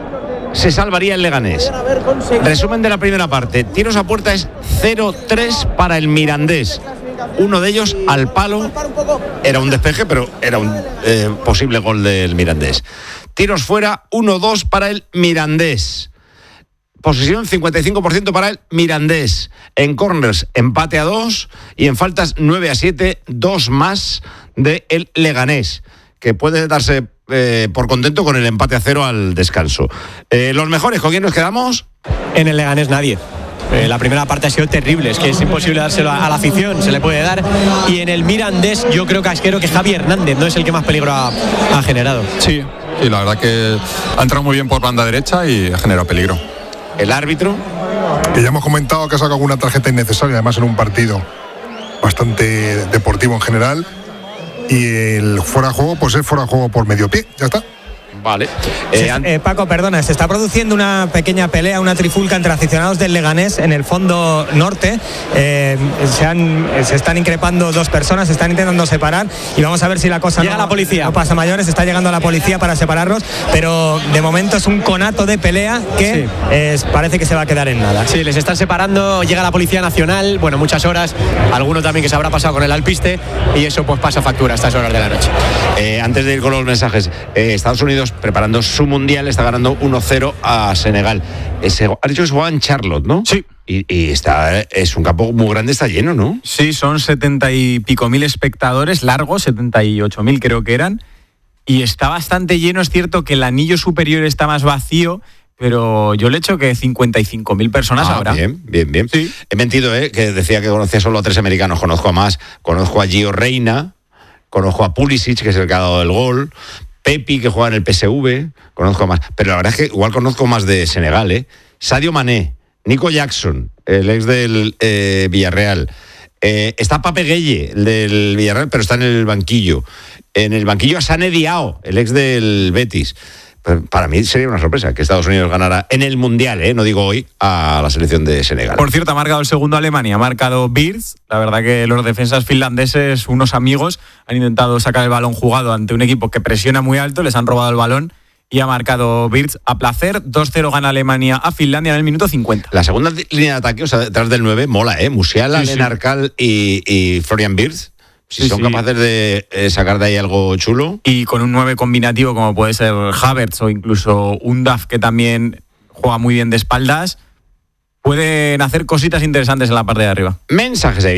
se salvaría el Leganés. Resumen de la primera parte: tiros a puerta es 0-3 para el Mirandés. Uno de ellos al palo, era un despeje, pero era un posible gol del Mirandés. Tiros fuera, 1-2 para el Mirandés. Posesión 55% para el Mirandés. En corners, empate a 2 y en faltas 9-7, 2 más de el Leganés, que puede darse por contento con el empate a 0 al descanso. Los mejores, ¿con quién nos quedamos? En el Leganés nadie. La primera parte ha sido terrible, es que es imposible dárselo a la afición, se le puede dar. Y en el Mirandés yo creo que Javi Hernández no es el que más peligro ha generado. Sí, y la verdad que ha entrado muy bien por banda derecha y ha generado peligro. El árbitro, que ya hemos comentado que ha sacado alguna tarjeta innecesaria, además en un partido bastante deportivo en general, y el fuera de juego pues es fuera de juego por medio pie, ya está. Vale. Paco, perdona, se está produciendo una pequeña pelea, una trifulca entre aficionados del Leganés en el fondo norte. Se están increpando 2 personas, se están intentando separar y vamos a ver si la cosa llega la policía. No pasa mayores, está llegando la policía para separarlos, pero de momento es un conato de pelea que parece que se va a quedar en nada. Sí, les están separando, llega la Policía Nacional, bueno, muchas horas, alguno también que se habrá pasado con el alpiste y eso pues pasa factura a estas horas de la noche. Antes de ir con los mensajes, Estados Unidos preparando su mundial, está ganando 1-0 a Senegal. Ha dicho que se juega en Charlotte, ¿no? Sí. Y es un campo muy grande, está lleno, ¿no? Sí, son 70 y pico mil espectadores, largos, 78.000 creo que eran. Y está bastante lleno, es cierto que el anillo superior está más vacío, pero yo le echo que 55.000 personas ahora. Bien. Sí. He mentido, que decía que conocía solo a 3 americanos, conozco a más. Conozco a Gio Reyna, conozco a Pulisic, que es el que ha dado el gol, Pepi, que juega en el PSV, conozco más. Pero la verdad es que igual conozco más de Senegal, Sadio Mané, Nico Jackson, el ex del Villarreal. Está Pape Gueye, el del Villarreal, pero está en el banquillo. En el banquillo a Sané Diao, el ex del Betis. Para mí sería una sorpresa que Estados Unidos ganara en el Mundial, no digo hoy, a la selección de Senegal. Por cierto, ha marcado el segundo Alemania, ha marcado Wirtz. La verdad que los defensas finlandeses, unos amigos, han intentado sacar el balón jugado ante un equipo que presiona muy alto, les han robado el balón y ha marcado Wirtz a placer. 2-0 gana Alemania a Finlandia en el minuto 50. La segunda línea de ataque, o sea, detrás del 9, mola, Musiala, Lennart Kall y Florian Wirtz. Si son capaces de sacar de ahí algo chulo. Y con un 9 combinativo como puede ser Havertz o incluso Undav, que también juega muy bien de espaldas, pueden hacer cositas interesantes en la parte de arriba. Mensaje sería.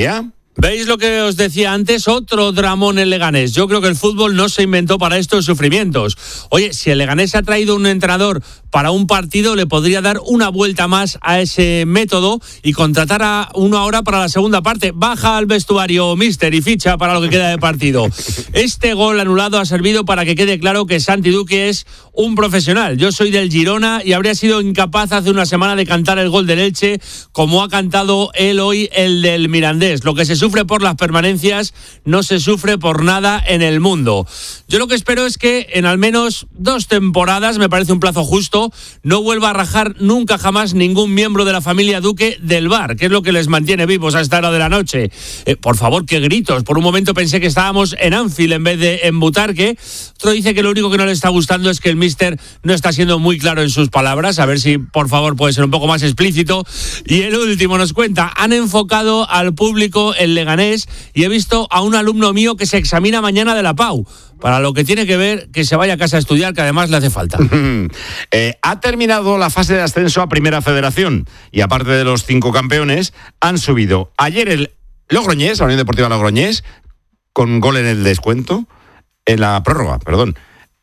¿Veis lo que os decía antes? Otro dramón en Leganés. Yo creo que el fútbol no se inventó para estos sufrimientos. Oye, si el Leganés ha traído un entrenador para un partido, le podría dar una vuelta más a ese método y contratar a uno ahora para la segunda parte. Baja al vestuario, mister, y ficha para lo que queda de partido. Este gol anulado ha servido para que quede claro que Santi Duque es un profesional. Yo soy del Girona y habría sido incapaz hace una semana de cantar el gol del Elche como ha cantado él hoy el del Mirandés. Lo que se sufre por las permanencias no se sufre por nada en el mundo. Yo lo que espero es que en al menos 2 temporadas, me parece un plazo justo, no vuelva a rajar nunca jamás ningún miembro de la familia Duque del bar, que es lo que les mantiene vivos a esta hora de la noche. Por favor, qué gritos. Por un momento pensé que estábamos en Anfield en vez de en Butarque. Otro dice que lo único que no le está gustando es que el míster no está siendo muy claro en sus palabras. A ver si, por favor, puede ser un poco más explícito. Y el último nos cuenta, han enfocado al público el Leganés y he visto a un alumno mío que se examina mañana de la PAU. Para lo que tiene que ver, que se vaya a casa a estudiar, que además le hace falta. Ha terminado la fase de ascenso a Primera Federación y aparte de los 5 campeones, han subido ayer el Logroñés, la Unión Deportiva Logroñés, con gol en el descuento, en la prórroga, perdón.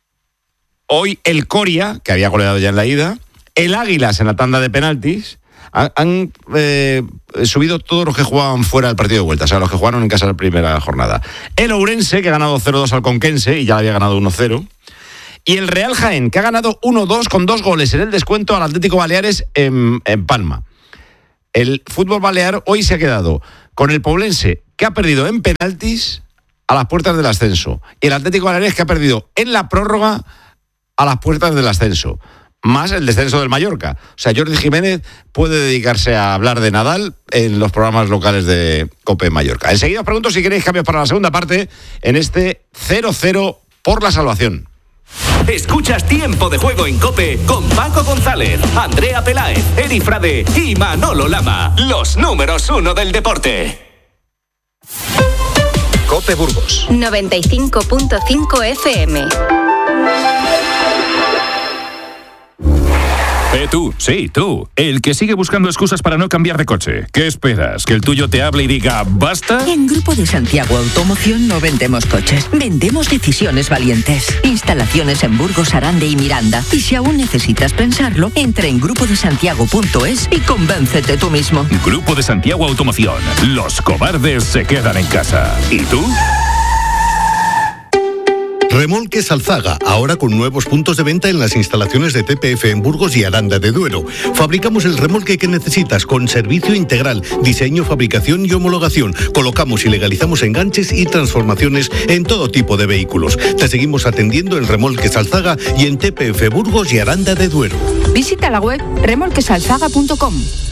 Hoy el Coria, que había goleado ya en la ida, el Águilas en la tanda de penaltis. Han subido todos los que jugaban fuera del partido de vuelta, o sea, los que jugaron en casa en la primera jornada. El Ourense, que ha ganado 0-2 al Conquense y ya había ganado 1-0. Y el Real Jaén, que ha ganado 1-2 con 2 goles en el descuento al Atlético Baleares en Palma. El fútbol balear hoy se ha quedado con el Poblense, que ha perdido en penaltis a las puertas del ascenso. Y el Atlético Baleares, que ha perdido en la prórroga a las puertas del ascenso. Más el descenso del Mallorca. O sea, Jordi Jiménez puede dedicarse a hablar de Nadal en los programas locales de COPE Mallorca. Enseguida os pregunto si queréis cambios para la segunda parte en este 0-0 por la salvación. Escuchas Tiempo de Juego en COPE con Paco González, Andrea Peláez, Eri Frade y Manolo Lama. Los números 1 del deporte. COPE Burgos 95.5 FM. Tú, sí, tú, el que sigue buscando excusas para no cambiar de coche. ¿Qué esperas? ¿Que el tuyo te hable y diga basta? En Grupo de Santiago Automoción no vendemos coches, vendemos decisiones valientes. Instalaciones en Burgos, Aranda y Miranda. Y si aún necesitas pensarlo, entra en grupodesantiago.es y convéncete tú mismo. Grupo de Santiago Automoción. Los cobardes se quedan en casa. ¿Y tú? Remolques Alzaga, ahora con nuevos puntos de venta en las instalaciones de TPF en Burgos y Aranda de Duero. Fabricamos el remolque que necesitas con servicio integral, diseño, fabricación y homologación. Colocamos y legalizamos enganches y transformaciones en todo tipo de vehículos. Te seguimos atendiendo en Remolques Alzaga y en TPF Burgos y Aranda de Duero. Visita la web remolquesalzaga.com.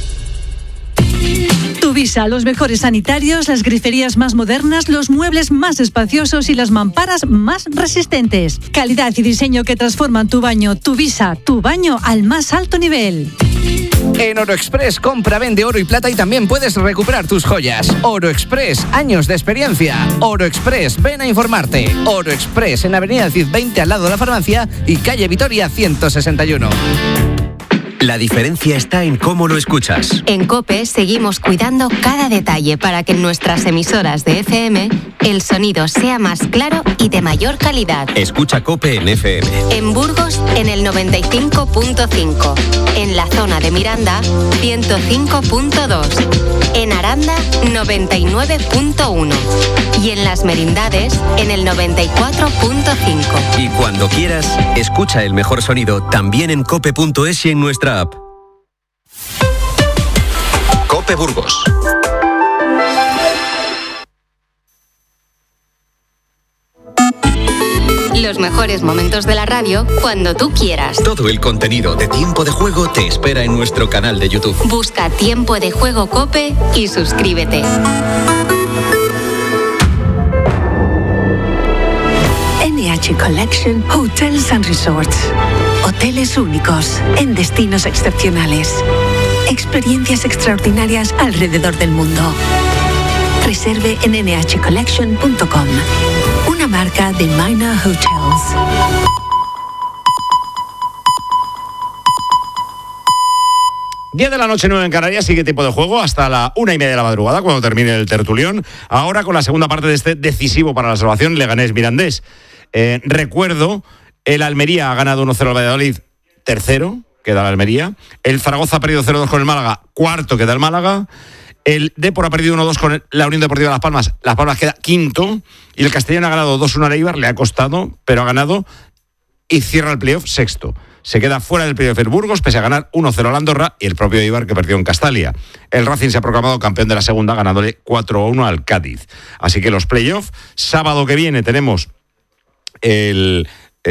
Tuvisa, los mejores sanitarios, las griferías más modernas, los muebles más espaciosos y las mamparas más resistentes. Calidad y diseño que transforman tu baño. Tuvisa, tu baño al más alto nivel. En Oro Express, compra, vende oro y plata y también puedes recuperar tus joyas. Oro Express, años de experiencia. Oro Express, ven a informarte. Oro Express, en Avenida Cid 20 al lado de la farmacia y calle Vitoria 161. La diferencia está en cómo lo escuchas. En COPE seguimos cuidando cada detalle para que en nuestras emisoras de FM el sonido sea más claro y de mayor calidad. Escucha COPE en FM. En Burgos, en el 95.5. En la zona de Miranda, 105.2. En Aranda, 99.1. Y en Las Merindades, en el 94.5. Y cuando quieras, escucha el mejor sonido también en cope.es y en nuestra app. COPE Burgos. Los mejores momentos de la radio cuando tú quieras. Todo el contenido de Tiempo de Juego te espera en nuestro canal de YouTube. Busca Tiempo de Juego COPE y suscríbete. NH Collection Hotels and Resorts. Hoteles únicos en destinos excepcionales. Experiencias extraordinarias alrededor del mundo. Reserve en nhcollection.com. Una marca de Minor Hotels. 10 de la noche, 9 en Canarias, sigue tiempo de juego hasta la 1:30 de la madrugada, cuando termine el tertulión. Ahora con la segunda parte de este decisivo para la salvación, Leganés-Mirandés. Recuerdo, el Almería ha ganado 1-0 al Valladolid, tercero, queda el Almería. El Zaragoza ha perdido 0-2 con el Málaga, cuarto queda el Málaga. El Depor ha perdido 1-2 con la Unión Deportiva Las Palmas queda quinto. Y el Castellón ha ganado 2-1 al Eibar, le ha costado, pero ha ganado y cierra el playoff sexto. Se queda fuera del playoff el Burgos, pese a ganar 1-0 al Andorra y el propio Eibar, que perdió en Castalia. El Racing se ha proclamado campeón de la segunda, ganándole 4-1 al Cádiz. Así que los playoffs, sábado que viene tenemos el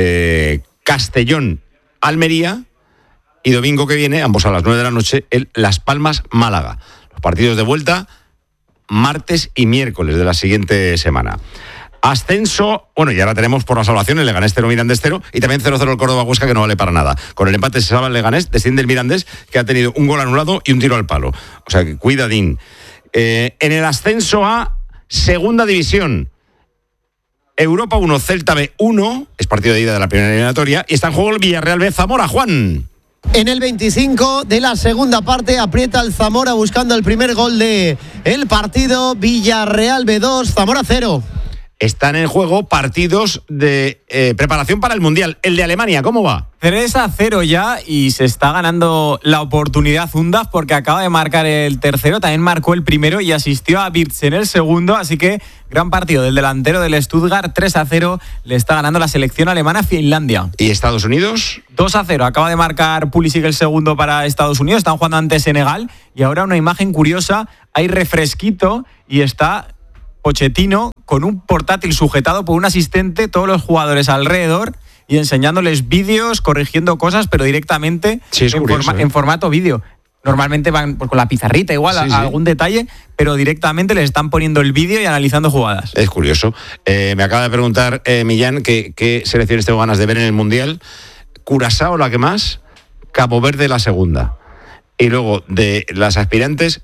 Castellón-Almería y domingo que viene, ambos a las 9 de la noche, el Las Palmas-Málaga. Los partidos de vuelta, martes y miércoles de la siguiente semana. Ascenso, y ahora tenemos por la salvación el Leganés 0, Mirandés 0 y también 0-0 el Córdoba-Huesca, que no vale para nada. Con el empate se salva el Leganés, desciende el Mirandés, que ha tenido un gol anulado y un tiro al palo. O sea, que cuidadín. En el ascenso a Segunda División, Europa 1, Celta B 1, es partido de ida de la primera eliminatoria, y está en juego el Villarreal B Zamora. Juan. En el 25 de la segunda parte aprieta el Zamora buscando el primer gol de el partido. Villarreal B2, Zamora 0. Están en juego partidos de preparación para el Mundial. El de Alemania, ¿cómo va? 3-0 ya, y se está ganando la oportunidad Zundaf, porque acaba de marcar el tercero, también marcó el primero y asistió a Wirtz en el segundo, así que gran partido del delantero del Stuttgart. 3-0 le está ganando la selección alemana a Finlandia. ¿Y Estados Unidos? 2-0, acaba de marcar Pulisic el segundo para Estados Unidos, están jugando ante Senegal, y ahora una imagen curiosa, hay refresquito y está Pochettino con un portátil sujetado por un asistente, todos los jugadores alrededor y enseñándoles vídeos, corrigiendo cosas, pero directamente en formato vídeo. Normalmente van con la pizarrita igual, a algún detalle, pero directamente les están poniendo el vídeo y analizando jugadas. Es curioso. Me acaba de preguntar Millán qué selecciones tengo ganas de ver en el Mundial. Curazao la que más, Cabo Verde la segunda. Y luego de las aspirantes,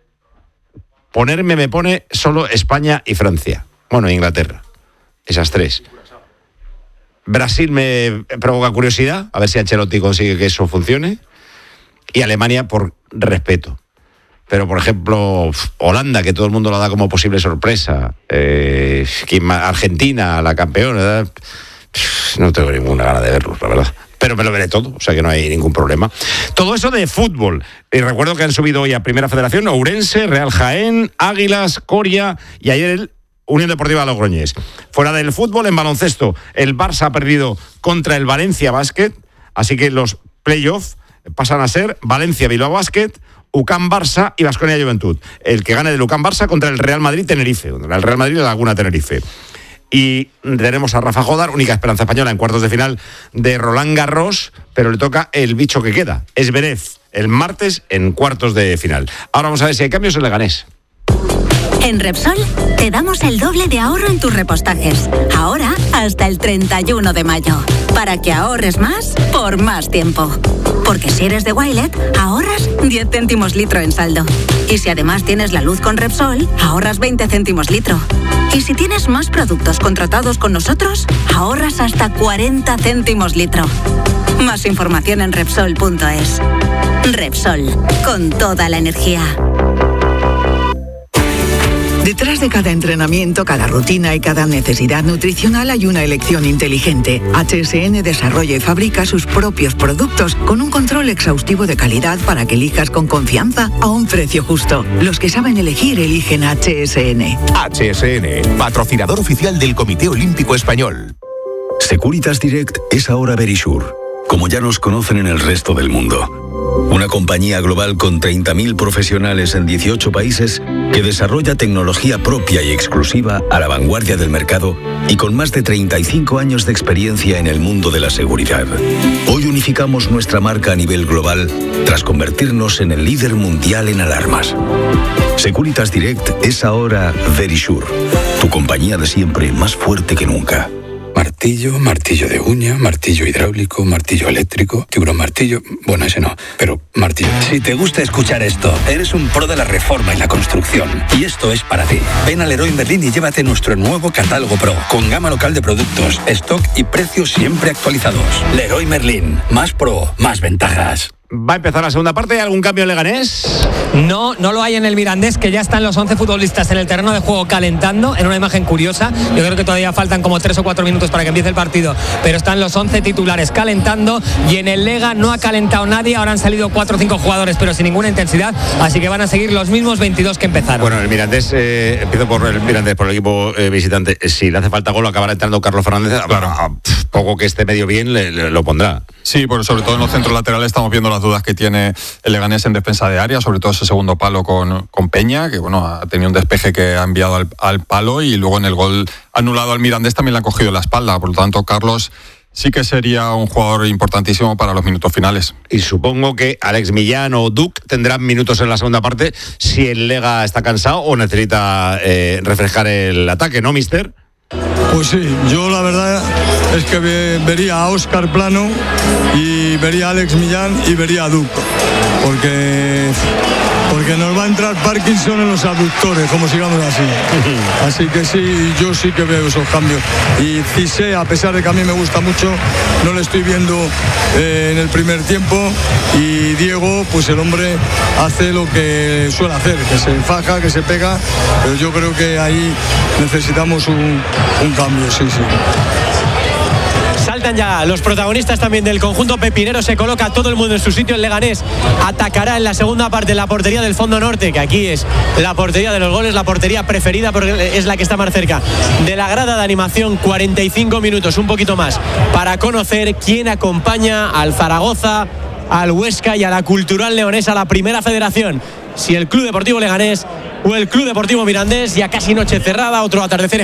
me pone solo España y Francia. Bueno, Inglaterra. Esas tres. Brasil me provoca curiosidad, a ver si Ancelotti consigue que eso funcione. Y Alemania por respeto. Pero, por ejemplo, Holanda, que todo el mundo la da como posible sorpresa. Argentina, la campeona. No tengo ninguna gana de verlos, la verdad. Pero me lo veré todo, o sea que no hay ningún problema. Todo eso de fútbol. Y recuerdo que han subido hoy a Primera Federación Ourense, Real Jaén, Águilas, Coria y ayer el Unión Deportiva Logroñés. Fuera del fútbol, en baloncesto, el Barça ha perdido contra el Valencia Basket, así que los playoffs pasan a ser Valencia Bilbao Basket, UCAM Barça y Baskonia Juventud. El que gane del UCAM Barça contra el Real Madrid Tenerife, el Real Madrid Laguna Tenerife. Y tenemos a Rafa Jodar, única esperanza española en cuartos de final de Roland Garros, pero le toca el bicho que queda, Zverev, el martes en cuartos de final. Ahora vamos a ver si hay cambios en Leganés. En Repsol te damos el doble de ahorro en tus repostajes. Ahora hasta el 31 de mayo. Para que ahorres más por más tiempo. Porque si eres de Wilet, ahorras 10 céntimos litro en saldo. Y si además tienes la luz con Repsol, ahorras 20 céntimos litro. Y si tienes más productos contratados con nosotros, ahorras hasta 40 céntimos litro. Más información en Repsol.es. Repsol, con toda la energía. Detrás de cada entrenamiento, cada rutina y cada necesidad nutricional hay una elección inteligente. HSN desarrolla y fabrica sus propios productos con un control exhaustivo de calidad para que elijas con confianza a un precio justo. Los que saben elegir eligen HSN. HSN, patrocinador oficial del Comité Olímpico Español. Securitas Direct es ahora Verisure, como ya nos conocen en el resto del mundo. Una compañía global con 30.000 profesionales en 18 países que desarrolla tecnología propia y exclusiva a la vanguardia del mercado y con más de 35 años de experiencia en el mundo de la seguridad. Hoy unificamos nuestra marca a nivel global tras convertirnos en el líder mundial en alarmas. Securitas Direct es ahora Verisure, tu compañía de siempre más fuerte que nunca. Martillo, martillo de uña, martillo hidráulico, martillo eléctrico, tiburón martillo... Bueno, ese no, pero martillo. Si te gusta escuchar esto, eres un pro de la reforma y la construcción. Y esto es para ti. Ven a Leroy Merlin y llévate nuestro nuevo catálogo Pro, con gama local de productos, stock y precios siempre actualizados. Leroy Merlin, más pro, más ventajas. Va a empezar la segunda parte. ¿Hay algún cambio en Leganés? No lo hay en el Mirandés, que ya están los 11 futbolistas en el terreno de juego calentando, en una imagen curiosa. Yo creo que todavía faltan como 3 o 4 minutos para que empiece el partido, pero están los 11 titulares calentando, y en el Lega no ha calentado nadie. Ahora han salido 4 o 5 jugadores, pero sin ninguna intensidad, así que van a seguir los mismos 22 que empezaron. Bueno, el Mirandés, empiezo por el Mirandés, por el equipo visitante. Si le hace falta gol, acabará entrando Carlos Fernández. Claro. Poco que esté medio bien, lo pondrá. Sí, pero sobre todo en los centros laterales estamos viendo las dudas que tiene el Leganés en defensa de área, sobre todo ese segundo palo con Peña, que bueno, ha tenido un despeje que ha enviado al palo, y luego en el gol anulado al Mirandés también le han cogido la espalda. Por lo tanto, Carlos sí que sería un jugador importantísimo para los minutos finales. Y supongo que Alex Millán o Duc tendrán minutos en la segunda parte si el Lega está cansado o necesita refrescar el ataque, ¿no, mister? Pues sí, yo la verdad es que vería a Óscar Plano y vería a Alex Millán y vería a Duc, porque nos va a entrar Parkinson en los abductores, como sigamos así. Así que sí, yo sí que veo esos cambios. Y Cissé, a pesar de que a mí me gusta mucho, no le estoy viendo en el primer tiempo. Y Diego, pues el hombre hace lo que suele hacer, que se faja, que se pega. Pero yo creo que ahí necesitamos un cambio, sí. Saltan ya los protagonistas también del conjunto pepinero, se coloca todo el mundo en su sitio. El Leganés atacará en la segunda parte la portería del fondo norte, que aquí es la portería de los goles, la portería preferida porque es la que está más cerca de la grada de animación. 45 minutos, un poquito más, para conocer quién acompaña al Zaragoza, al Huesca y a la Cultural Leonesa, a la Primera Federación. Si el Club Deportivo Leganés o el Club Deportivo Mirandés. Ya casi noche cerrada, otro atardecer